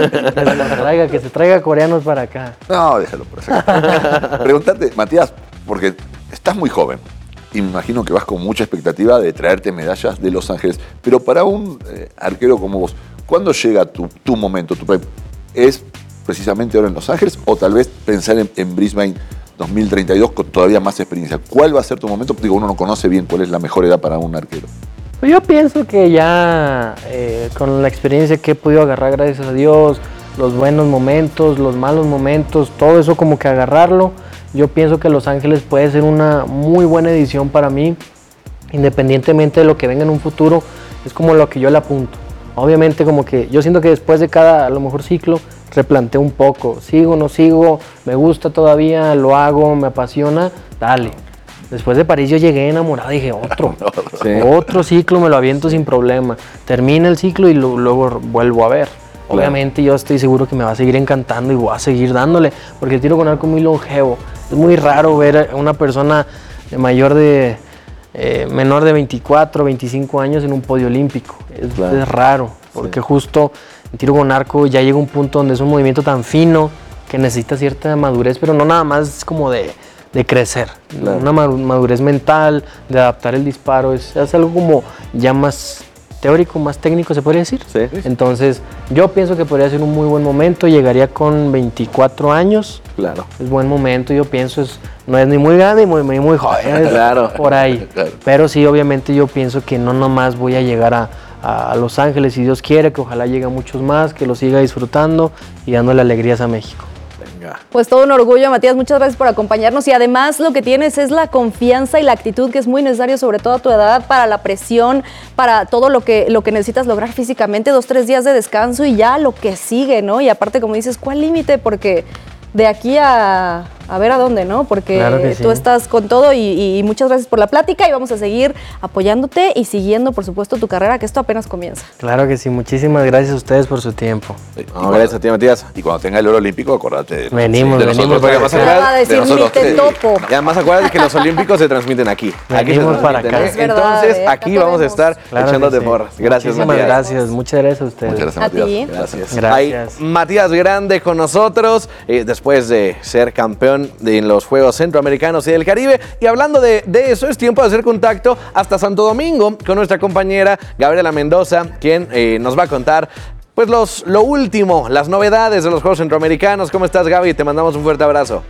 [SPEAKER 16] se nos traiga, que se traiga coreanos para acá.
[SPEAKER 4] No, déjalo por eso. Preguntarte, Matías, porque estás muy joven y me imagino que vas con mucha expectativa de traerte medallas de Los Ángeles, pero para un eh, arquero como vos, ¿cuándo llega tu, tu momento, tu prime? ¿Es precisamente ahora en Los Ángeles o tal vez pensar en, en Brisbane dos mil treinta y dos con todavía más experiencia? ¿Cuál va a ser tu momento? Digo, uno no conoce bien cuál es la mejor edad para un arquero.
[SPEAKER 16] Pues yo pienso que ya eh, con la experiencia que he podido agarrar, gracias a Dios, los buenos momentos, los malos momentos, todo eso como que agarrarlo, yo pienso que Los Ángeles puede ser una muy buena edición para mí, independientemente de lo que venga en un futuro, es como lo que yo le apunto. Obviamente como que yo siento que después de cada, a lo mejor ciclo, replanteo un poco, sigo, no sigo, me gusta todavía, lo hago, me apasiona, dale. Después de París yo llegué enamorado y dije, otro,
[SPEAKER 1] Sí.
[SPEAKER 16] otro ciclo me lo aviento sin problema. Termina el ciclo y lo- luego vuelvo a ver. Obviamente yo estoy seguro que me va a seguir encantando y voy a seguir dándole, porque el tiro con arco es muy longevo. Es muy raro ver a una persona de mayor de, eh, menor de veinticuatro, veinticinco años en un podio olímpico. Es,
[SPEAKER 1] Claro.
[SPEAKER 16] es raro, porque
[SPEAKER 1] Sí.
[SPEAKER 16] justo el tiro con arco ya llega a un punto donde es un movimiento tan fino que necesita cierta madurez, pero no nada más como de, de crecer.
[SPEAKER 1] Claro.
[SPEAKER 16] Una ma- madurez mental, de adaptar el disparo, es, es algo como ya más teórico, más técnico, se podría decir.
[SPEAKER 1] Sí.
[SPEAKER 16] Entonces, yo pienso que podría ser un muy buen momento, llegaría con veinticuatro años,
[SPEAKER 1] Claro.
[SPEAKER 16] es buen momento, yo pienso, es, no es ni muy grande ni muy, ni muy joven, es
[SPEAKER 1] Claro.
[SPEAKER 16] por ahí.
[SPEAKER 4] Claro.
[SPEAKER 16] Pero sí, obviamente yo pienso que no nomás voy a llegar a, a Los Ángeles, si Dios quiere, que ojalá llegue a muchos más, que lo siga disfrutando y dándole alegrías a México.
[SPEAKER 1] Venga.
[SPEAKER 3] Pues todo un orgullo, Matías, muchas gracias por acompañarnos y además lo que tienes es la confianza y la actitud que es muy necesario, sobre todo a tu edad, para la presión, para todo lo que, lo que necesitas lograr físicamente, dos, tres días de descanso y ya lo que sigue, ¿no? Y aparte, como dices, ¿cuál límite? Porque de aquí a, a ver a dónde, ¿no? Porque
[SPEAKER 16] Claro que sí.
[SPEAKER 3] tú estás con todo y, y- y muchas gracias por la plática y vamos a seguir apoyándote y siguiendo, por supuesto, tu carrera, que esto apenas comienza.
[SPEAKER 16] Claro que sí, muchísimas gracias a ustedes por su tiempo.
[SPEAKER 1] No, gracias a ti, Matías.
[SPEAKER 4] Y cuando tenga el oro olímpico, acordate de,
[SPEAKER 16] Venimos,
[SPEAKER 4] de
[SPEAKER 16] venimos
[SPEAKER 4] nosotros
[SPEAKER 16] para
[SPEAKER 4] tres.
[SPEAKER 16] acá.
[SPEAKER 3] Te va a decir,
[SPEAKER 4] De nosotros
[SPEAKER 3] ni te
[SPEAKER 4] tres.
[SPEAKER 3] topo.
[SPEAKER 1] Y además acuérdate que los olímpicos se transmiten aquí. Aquí se
[SPEAKER 16] Venimos para
[SPEAKER 1] transmiten,
[SPEAKER 16] acá.
[SPEAKER 1] ¿eh?
[SPEAKER 3] Es verdad,
[SPEAKER 1] Entonces,
[SPEAKER 3] ¿eh? Acá
[SPEAKER 1] aquí
[SPEAKER 3] te
[SPEAKER 1] vamos a
[SPEAKER 3] vemos.
[SPEAKER 1] estar
[SPEAKER 16] Claro que
[SPEAKER 1] echándote
[SPEAKER 16] sí.
[SPEAKER 1] porras. Gracias,
[SPEAKER 16] Muchísimas
[SPEAKER 1] Matías.
[SPEAKER 16] gracias, muchas gracias a ustedes.
[SPEAKER 4] Muchas gracias,
[SPEAKER 3] A
[SPEAKER 4] Matías.
[SPEAKER 3] ti.
[SPEAKER 1] Gracias.
[SPEAKER 16] Gracias.
[SPEAKER 1] Ahí, Matías Grande con nosotros, eh, después de ser campeón de en los Juegos Centroamericanos y del Caribe. Y hablando de, de eso, es tiempo de hacer contacto hasta Santo Domingo con nuestra compañera Gabriela Mendoza, quien eh, nos va a contar pues los, lo último, las novedades de los Juegos Centroamericanos. ¿Cómo estás, Gaby? Te mandamos un fuerte abrazo.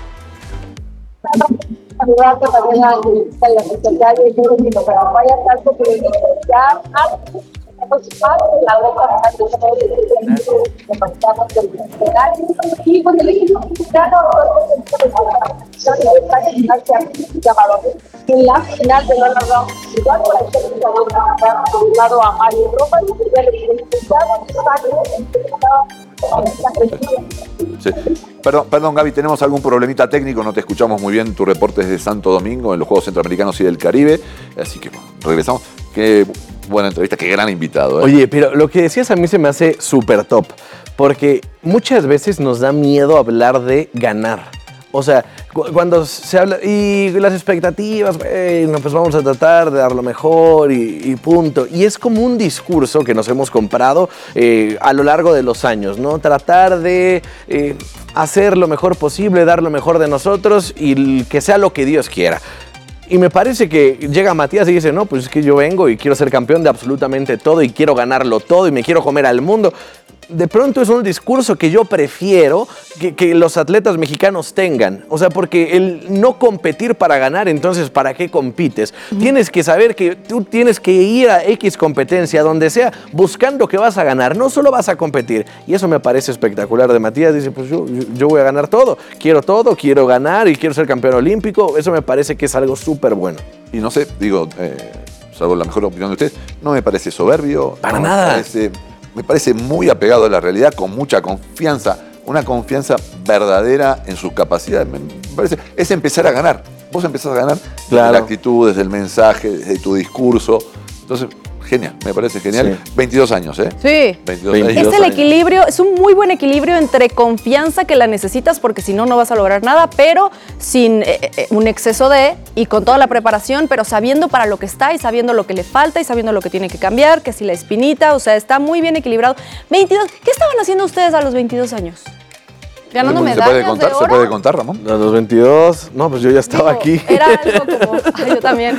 [SPEAKER 17] Saludarte también a la secretaria y todo el mundo, pero vaya tanto que ya la boca y con el equipo mexicano en la final de los rounds igual por el lado a Mario Roma y el
[SPEAKER 4] Sí. Perdón, perdón, Gaby, tenemos algún problemita técnico, no te escuchamos muy bien. Tu reporte es de Santo Domingo en los Juegos Centroamericanos y del Caribe. Así que bueno, regresamos. Qué buena entrevista, qué gran invitado. ¿eh?
[SPEAKER 1] Oye, pero lo que decías a mí se me hace súper top, porque muchas veces nos da miedo hablar de ganar. O sea, cu- cuando se habla, y las expectativas, bueno, pues vamos a tratar de dar lo mejor y, y punto. Y es como un discurso que nos hemos comprado eh, a lo largo de los años, ¿no? Tratar de eh, hacer lo mejor posible, dar lo mejor de nosotros y que sea lo que Dios quiera. Y me parece que llega Matías y dice, no, pues es que yo vengo y quiero ser campeón de absolutamente todo y quiero ganarlo todo y me quiero comer al mundo. De pronto es un discurso que yo prefiero que, que los atletas mexicanos tengan. O sea, porque el no competir para ganar, entonces, ¿para qué compites? Uh-huh. Tienes que saber que tú tienes que ir a X competencia, donde sea, buscando que vas a ganar. No solo vas a competir. Y eso me parece espectacular de Matías. Dice, pues yo, yo, yo voy a ganar todo. Quiero todo, quiero ganar y quiero ser campeón olímpico. Eso me parece que es algo súper bueno.
[SPEAKER 4] Y no sé, digo, eh, salvo la mejor opinión de ustedes, no me parece soberbio.
[SPEAKER 1] Para
[SPEAKER 4] no
[SPEAKER 1] nada.
[SPEAKER 4] Me parece, me parece muy apegado a la realidad, con mucha confianza, una confianza verdadera en sus capacidades. Me parece, es empezar a ganar. Vos empezás a ganar
[SPEAKER 1] Claro.
[SPEAKER 4] desde la actitud, desde el mensaje, desde tu discurso. Entonces, Genial, me parece genial.
[SPEAKER 1] Sí.
[SPEAKER 4] veintidós años, ¿eh?
[SPEAKER 3] Sí.
[SPEAKER 4] veintidós
[SPEAKER 3] Es el equilibrio, es un muy buen equilibrio entre confianza que la necesitas porque si no, no vas a lograr nada, pero sin eh, eh, un exceso de, y con toda la preparación, pero sabiendo para lo que está y sabiendo lo que le falta y sabiendo lo que tiene que cambiar, que si la espinita, o sea, está muy bien equilibrado. veintidós, ¿qué estaban haciendo ustedes a los veintidós años? Ganando
[SPEAKER 4] ¿Se
[SPEAKER 3] medallas
[SPEAKER 4] puede contar?
[SPEAKER 3] de
[SPEAKER 4] ¿Se
[SPEAKER 3] oro.
[SPEAKER 4] puede contar, Ramón?
[SPEAKER 1] A los veintidós, no, pues yo ya estaba
[SPEAKER 3] Digo,
[SPEAKER 1] aquí.
[SPEAKER 3] Era algo como, ay, yo también.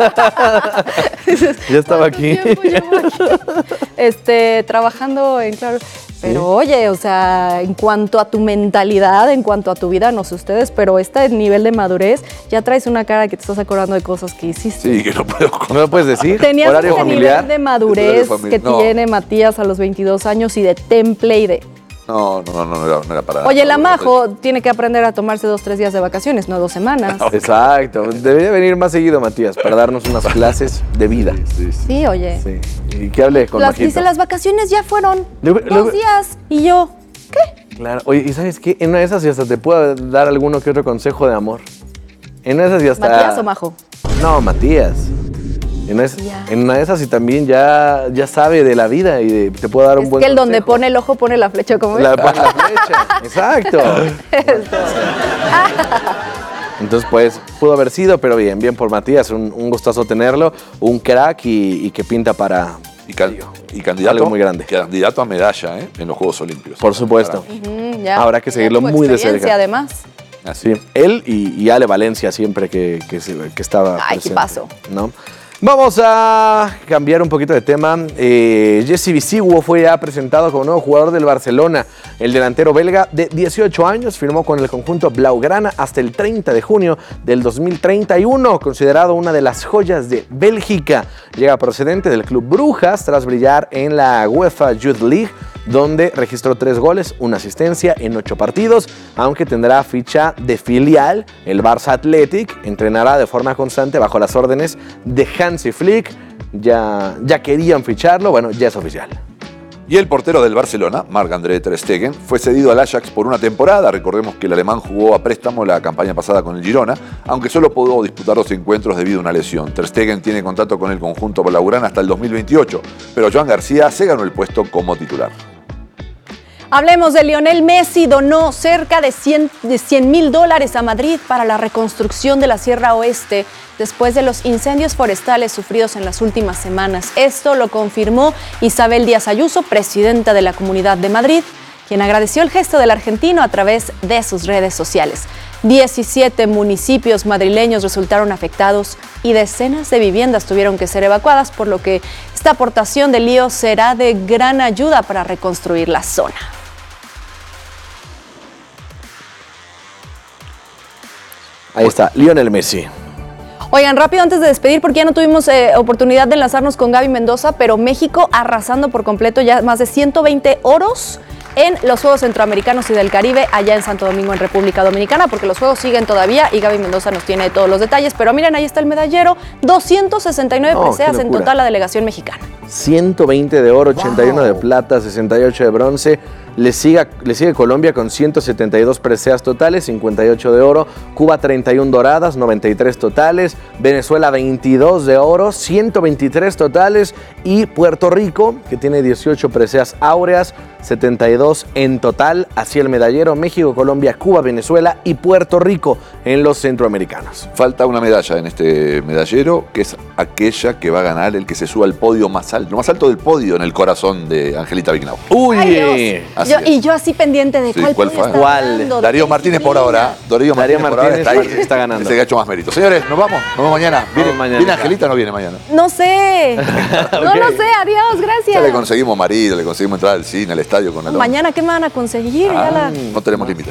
[SPEAKER 1] Ya estaba aquí.
[SPEAKER 3] tiempo llevo aquí? Este, trabajando en Claro. Pero oye, o sea, en cuanto a tu mentalidad, en cuanto a tu vida, no sé ustedes, pero este nivel de madurez, ya traes una cara que te estás acordando de cosas que hiciste.
[SPEAKER 4] Sí, que no puedo
[SPEAKER 1] ¿No lo puedes decir?
[SPEAKER 3] Tenías
[SPEAKER 1] ¿Horario
[SPEAKER 3] ese
[SPEAKER 1] familiar?
[SPEAKER 3] nivel de madurez
[SPEAKER 4] Horario
[SPEAKER 3] que
[SPEAKER 4] familiar. No.
[SPEAKER 3] tiene Matías a los veintidós años y de temple y de...
[SPEAKER 4] No, no, no, no, no era, no era para
[SPEAKER 3] Oye,
[SPEAKER 4] nada.
[SPEAKER 3] la Majo tiene que aprender a tomarse dos, tres días de vacaciones, no dos semanas.
[SPEAKER 1] Exacto. Debería venir más seguido, Matías, para darnos unas clases de vida.
[SPEAKER 4] Sí, sí.
[SPEAKER 3] Sí, oye.
[SPEAKER 1] Sí. Y que hable con
[SPEAKER 3] Las,
[SPEAKER 1] Majito.
[SPEAKER 3] dice, las vacaciones ya fueron
[SPEAKER 1] Luego-
[SPEAKER 3] dos
[SPEAKER 1] luego-
[SPEAKER 3] días. Y yo, ¿qué?
[SPEAKER 1] Claro. Oye, ¿y sabes qué? En una de esas y hasta te puedo dar alguno que otro consejo de amor. En una de esas y hasta...
[SPEAKER 3] ¿Matías o Majo?
[SPEAKER 1] No, Matías. En una, de esas- en una de esas y también ya, ya sabe de la vida y de- te puedo dar un
[SPEAKER 3] Es
[SPEAKER 1] buen
[SPEAKER 3] que el donde
[SPEAKER 1] consejo.
[SPEAKER 3] pone el ojo pone la flecha, como
[SPEAKER 1] La, pone la flecha. Exacto. Entonces, pues, pudo haber sido, pero bien, bien por Matías. Un, un gustazo tenerlo. Un crack y, y que pinta para...
[SPEAKER 4] Y, can- y candidato,
[SPEAKER 1] Algo muy grande.
[SPEAKER 4] candidato a medalla, ¿eh? En los Juegos Olímpicos.
[SPEAKER 1] Por supuesto.
[SPEAKER 3] Ujú, ya.
[SPEAKER 1] Habrá que
[SPEAKER 3] Ya
[SPEAKER 1] seguirlo
[SPEAKER 3] tuvo
[SPEAKER 1] muy de
[SPEAKER 3] experiencia,
[SPEAKER 1] cerca.
[SPEAKER 3] además.
[SPEAKER 1] Sí, él y, y Ale Valencia siempre que, que, se- que estaba
[SPEAKER 3] Ay, qué
[SPEAKER 1] presente,
[SPEAKER 3] paso.
[SPEAKER 1] ¿no? Vamos a cambiar un poquito de tema. Eh, Jesse Bisiguo fue ya presentado como nuevo jugador del Barcelona. El delantero belga de dieciocho años firmó con el conjunto Blaugrana hasta el treinta de junio del dos mil treinta y uno, considerado una de las joyas de Bélgica. Llega procedente del club Brujas tras brillar en la UEFA Youth League, donde registró tres goles, una asistencia en ocho partidos, aunque tendrá ficha de filial. El Barça Athletic entrenará de forma constante bajo las órdenes de Hansi Flick. Ya, ya querían ficharlo, bueno, ya es oficial.
[SPEAKER 4] Y el portero del Barcelona, Marc-André Ter Stegen, fue cedido al Ajax por una temporada. Recordemos que el alemán jugó a préstamo la campaña pasada con el Girona, aunque solo pudo disputar dos encuentros debido a una lesión. Ter Stegen tiene contrato con el conjunto blaugrana hasta el dos mil veintiocho, pero Joan García se ganó el puesto como titular.
[SPEAKER 3] Hablemos de Lionel Messi. Donó cerca de cien mil dólares a Madrid para la reconstrucción de la Sierra Oeste después de los incendios forestales sufridos en las últimas semanas. Esto lo confirmó Isabel Díaz Ayuso, presidenta de la Comunidad de Madrid, quien agradeció el gesto del argentino a través de sus redes sociales. diecisiete municipios madrileños resultaron afectados y decenas de viviendas tuvieron que ser evacuadas, por lo que esta aportación de Lío será de gran ayuda para reconstruir la zona.
[SPEAKER 1] Ahí está, Lionel Messi.
[SPEAKER 3] Oigan, rápido antes de despedir, porque ya no tuvimos eh, oportunidad de enlazarnos con Gaby Mendoza, pero México arrasando por completo, ya más de ciento veinte oros en los Juegos Centroamericanos y del Caribe, allá en Santo Domingo, en República Dominicana, porque los Juegos siguen todavía y Gaby Mendoza nos tiene todos los detalles. Pero miren, ahí está el medallero, doscientos sesenta y nueve
[SPEAKER 1] No,
[SPEAKER 3] preseas
[SPEAKER 1] qué
[SPEAKER 3] en
[SPEAKER 1] locura.
[SPEAKER 3] total la delegación mexicana.
[SPEAKER 1] ciento veinte de oro, ochenta y uno de plata, sesenta y ocho de bronce. Le sigue, le sigue Colombia con ciento setenta y dos preseas totales, cincuenta y ocho de oro. Cuba treinta y uno doradas, noventa y tres totales. Venezuela veintidós de oro, ciento veintitrés totales. Y Puerto Rico, que tiene dieciocho preseas áureas, setenta y dos en total. Así el medallero: México, Colombia, Cuba, Venezuela y Puerto Rico en los centroamericanos.
[SPEAKER 4] Falta una medalla en este medallero, que es aquella que va a ganar el que se suba al podio más alto, lo más alto del podio en el corazón de Angelita Vignau.
[SPEAKER 1] ¡Uy!
[SPEAKER 3] Ay,
[SPEAKER 4] Así
[SPEAKER 3] Yo-
[SPEAKER 4] es.
[SPEAKER 3] y yo así pendiente de
[SPEAKER 4] Sí,
[SPEAKER 3] cuál,
[SPEAKER 4] ¿cuál
[SPEAKER 3] podio
[SPEAKER 4] fue?
[SPEAKER 3] está
[SPEAKER 1] ¿Cuál?
[SPEAKER 3] ganando, de
[SPEAKER 4] Darío
[SPEAKER 3] qué
[SPEAKER 4] Martínez por
[SPEAKER 3] disciplina.
[SPEAKER 4] ahora. Darío
[SPEAKER 1] Darío
[SPEAKER 4] Martínez por ahora
[SPEAKER 1] Martínez
[SPEAKER 4] está, ahí.
[SPEAKER 1] está ganando.
[SPEAKER 4] Es el que ha hecho más mérito. Señores, nos vamos. Nos vemos mañana. ¿Viene,
[SPEAKER 1] mañana.
[SPEAKER 4] ¿viene Angelita o no viene mañana?
[SPEAKER 3] No sé, no lo sé, adiós, gracias.
[SPEAKER 4] Ya le conseguimos marido, le conseguimos entrar al cine, al estadio con el
[SPEAKER 3] Mañana, ¿qué me van a conseguir? Ya
[SPEAKER 4] Ah,
[SPEAKER 3] la-
[SPEAKER 4] no tenemos límite.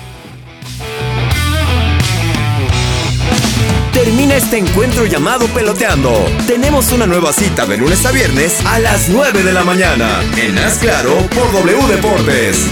[SPEAKER 7] Termina este encuentro llamado Peloteando. Tenemos una nueva cita de lunes a viernes a las nueve de la mañana. En Haz Claro por W Deportes.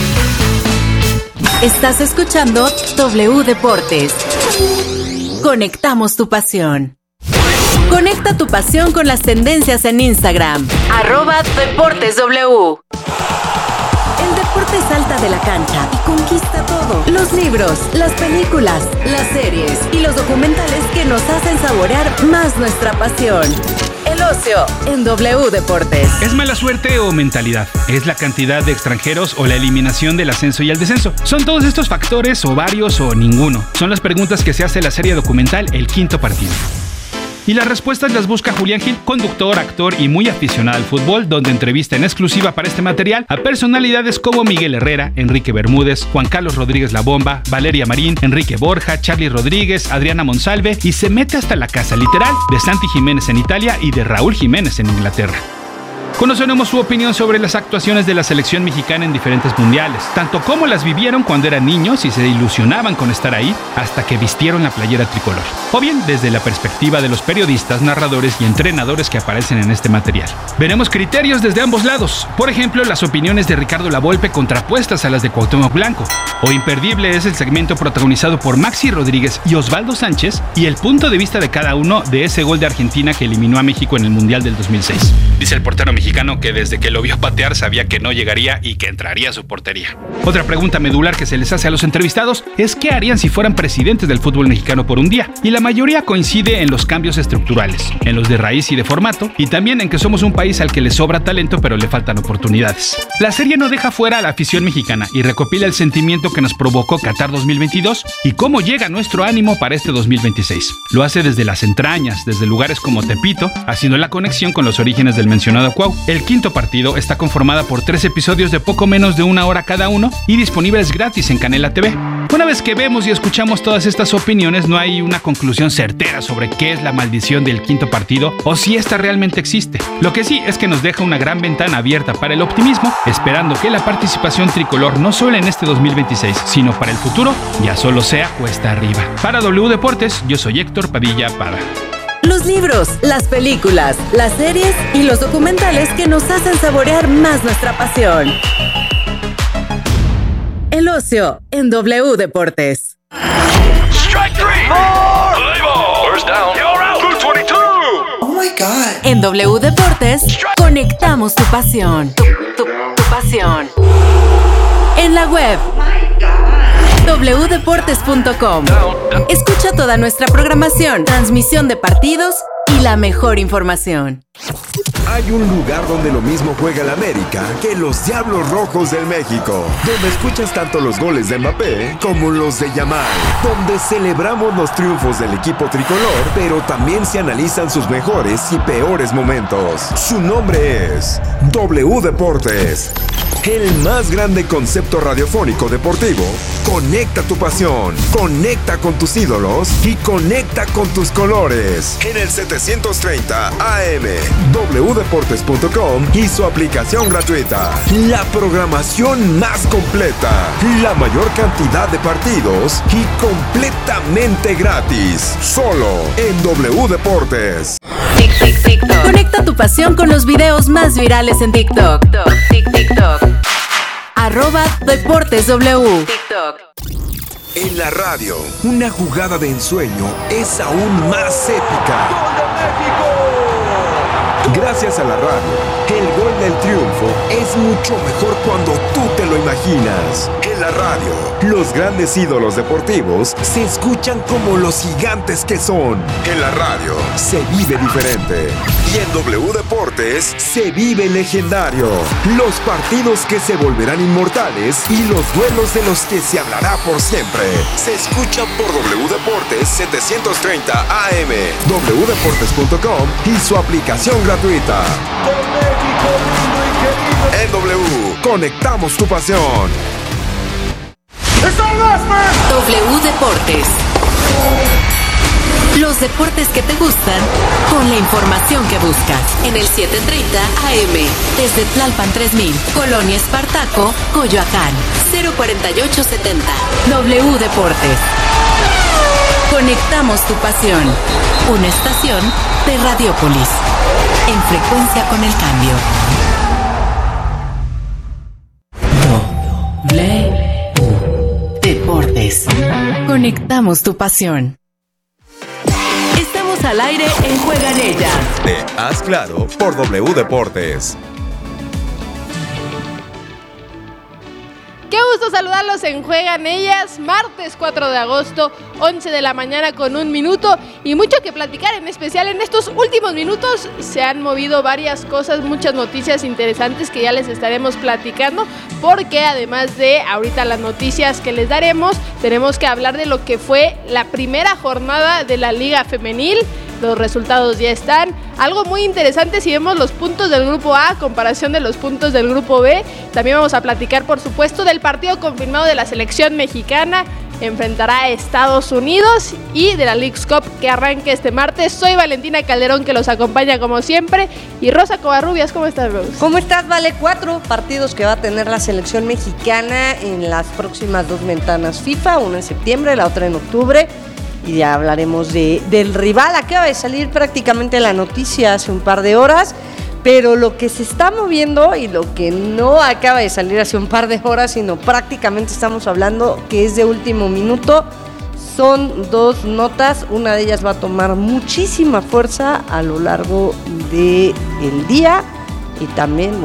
[SPEAKER 8] Estás escuchando W Deportes. Conectamos tu pasión. Conecta tu pasión con las tendencias en Instagram. Arroba Deportes W. El deporte salta de la cancha y conquista todo. Los libros, las películas, las series y los documentales que nos hacen saborear más nuestra pasión. El ocio en W Deportes.
[SPEAKER 18] ¿Es mala suerte o mentalidad? ¿Es la cantidad de extranjeros o la eliminación del ascenso y el descenso? ¿Son todos estos factores o varios o ninguno? Son las preguntas que se hace la serie documental El Quinto Partido. Y las respuestas las busca Julián Gil, conductor, actor y muy aficionado al fútbol, donde entrevista en exclusiva para este material a personalidades como Miguel Herrera, Enrique Bermúdez, Juan Carlos Rodríguez La Bomba, Valeria Marín, Enrique Borja, Charly Rodríguez, Adriana Monsalve y se mete hasta la casa literal de Santi Jiménez en Italia y de Raúl Jiménez en Inglaterra. Conoceremos su opinión sobre las actuaciones de la selección mexicana en diferentes mundiales, tanto como las vivieron cuando eran niños y se ilusionaban con estar ahí hasta que vistieron la playera tricolor, o bien desde la perspectiva de los periodistas, narradores y entrenadores que aparecen en este material. Veremos criterios desde ambos lados, por ejemplo, las opiniones de Ricardo Lavolpe contrapuestas a las de Cuauhtémoc Blanco, o imperdible es el segmento protagonizado por Maxi Rodríguez y Osvaldo Sánchez y el punto de vista de cada uno de ese gol de Argentina que eliminó a México en el Mundial del dos mil seis. Dice el portero mexicano que desde que lo vio patear sabía que no llegaría y que entraría a su portería. Otra pregunta medular que se les hace a los entrevistados es qué harían si fueran presidentes del fútbol mexicano por un día, y la mayoría coincide en los cambios estructurales, en los de raíz y de formato, y también en que somos un país al que le sobra talento pero le faltan oportunidades. La serie no deja fuera a la afición mexicana y recopila el sentimiento que nos provocó Qatar dos mil veintidós y cómo llega nuestro ánimo para este dos mil veintiséis. Lo hace desde las entrañas, desde lugares como Tepito, haciendo la conexión con los orígenes del mencionado Cuau. El Quinto Partido está conformada por tres episodios de poco menos de una hora cada uno y disponibles gratis en Canela T V. Una vez que vemos y escuchamos todas estas opiniones, no hay una conclusión certera sobre qué es la maldición del Quinto Partido o si esta realmente existe. Lo que sí es que nos deja una gran ventana abierta para el optimismo, esperando que la participación tricolor no solo en este dos mil veintiséis, sino para el futuro, ya solo sea cuesta arriba. Para W Deportes, yo soy Héctor Padilla Pada.
[SPEAKER 8] Los libros, las películas, las series y los documentales que nos hacen saborear más nuestra pasión. El ocio en W Deportes.
[SPEAKER 19] Strike three. Oh, first down. You're out. two twenty-two. Oh my God.
[SPEAKER 8] En W Deportes conectamos tu pasión. Tu, tu, tu pasión. En la web w deportes punto com. Escucha toda nuestra programación, transmisión de partidos y la mejor información.
[SPEAKER 7] Hay un lugar donde lo mismo juega el América que los Diablos Rojos del México, donde escuchas tanto los goles de Mbappé como los de Yamal, donde celebramos los triunfos del equipo tricolor, pero también se analizan sus mejores y peores momentos. Su nombre es W Deportes, el más grande concepto radiofónico deportivo. Conecta tu pasión, conecta con tus ídolos y conecta con tus colores. En el setecientos treinta A M, w deportes punto com y su aplicación gratuita. La programación más completa, la mayor cantidad de partidos y completamente gratis. Solo en W Deportes.
[SPEAKER 8] Tic, tic, TikTok. Conecta tu pasión con los videos más virales en TikTok. Tic, TikTok. Arroba Deportes W. TikTok.
[SPEAKER 7] En la radio, una jugada de ensueño es aún más épica. Gracias a la radio, el gol del triunfo es mucho mejor cuando tú te lo imaginas. En la radio, los grandes ídolos deportivos se escuchan como los gigantes que son. En la radio, se vive diferente. Y en W Deportes, se vive legendario. Los partidos que se volverán inmortales y los duelos de los que se hablará por siempre. Se escuchan por W Deportes setecientos treinta A M, w deportes punto com y su aplicación gratuita. En W, conectamos tu pasión.
[SPEAKER 8] W Deportes. Los deportes que te gustan con la información que buscas. En el setecientos treinta A M, desde Tlalpan tres mil, Colonia Espartaco, Coyoacán, cero cuarenta y ocho setenta. W Deportes. Conectamos tu pasión. Una estación de Radiópolis. En frecuencia con el cambio. W Deportes. Conectamos tu pasión. Estamos al aire en Juega en Ella.
[SPEAKER 7] De Haz Claro por W Deportes.
[SPEAKER 20] Qué gusto saludarlos en Juegan Ellas, martes cuatro de agosto, once de la mañana con un minuto y mucho que platicar, en especial en estos últimos minutos se han movido varias cosas, muchas noticias interesantes que ya les estaremos platicando, porque además de ahorita las noticias que les daremos, tenemos que hablar de lo que fue la primera jornada de la Liga Femenil. Los resultados ya están. Algo muy interesante si vemos los puntos del grupo A a comparación de los puntos del grupo B. También vamos a platicar, por supuesto, del partido confirmado de la selección mexicana. Enfrentará a Estados Unidos y de la Leagues Cup que arranca este martes. Soy Valentina Calderón, que los acompaña como siempre. Y Rosa Covarrubias, ¿cómo estás, Rose?
[SPEAKER 21] ¿Cómo estás, Vale? Cuatro partidos que va a tener la selección mexicana en las próximas dos ventanas FIFA. Una en septiembre, la otra en octubre. Y ya hablaremos de, del rival. Acaba de salir prácticamente la noticia hace un par de horas, pero lo que se está moviendo y lo que no acaba de salir hace un par de horas, sino prácticamente estamos hablando que es de último minuto, son dos notas. Una de ellas va a tomar muchísima fuerza a lo largo del día y también, bueno,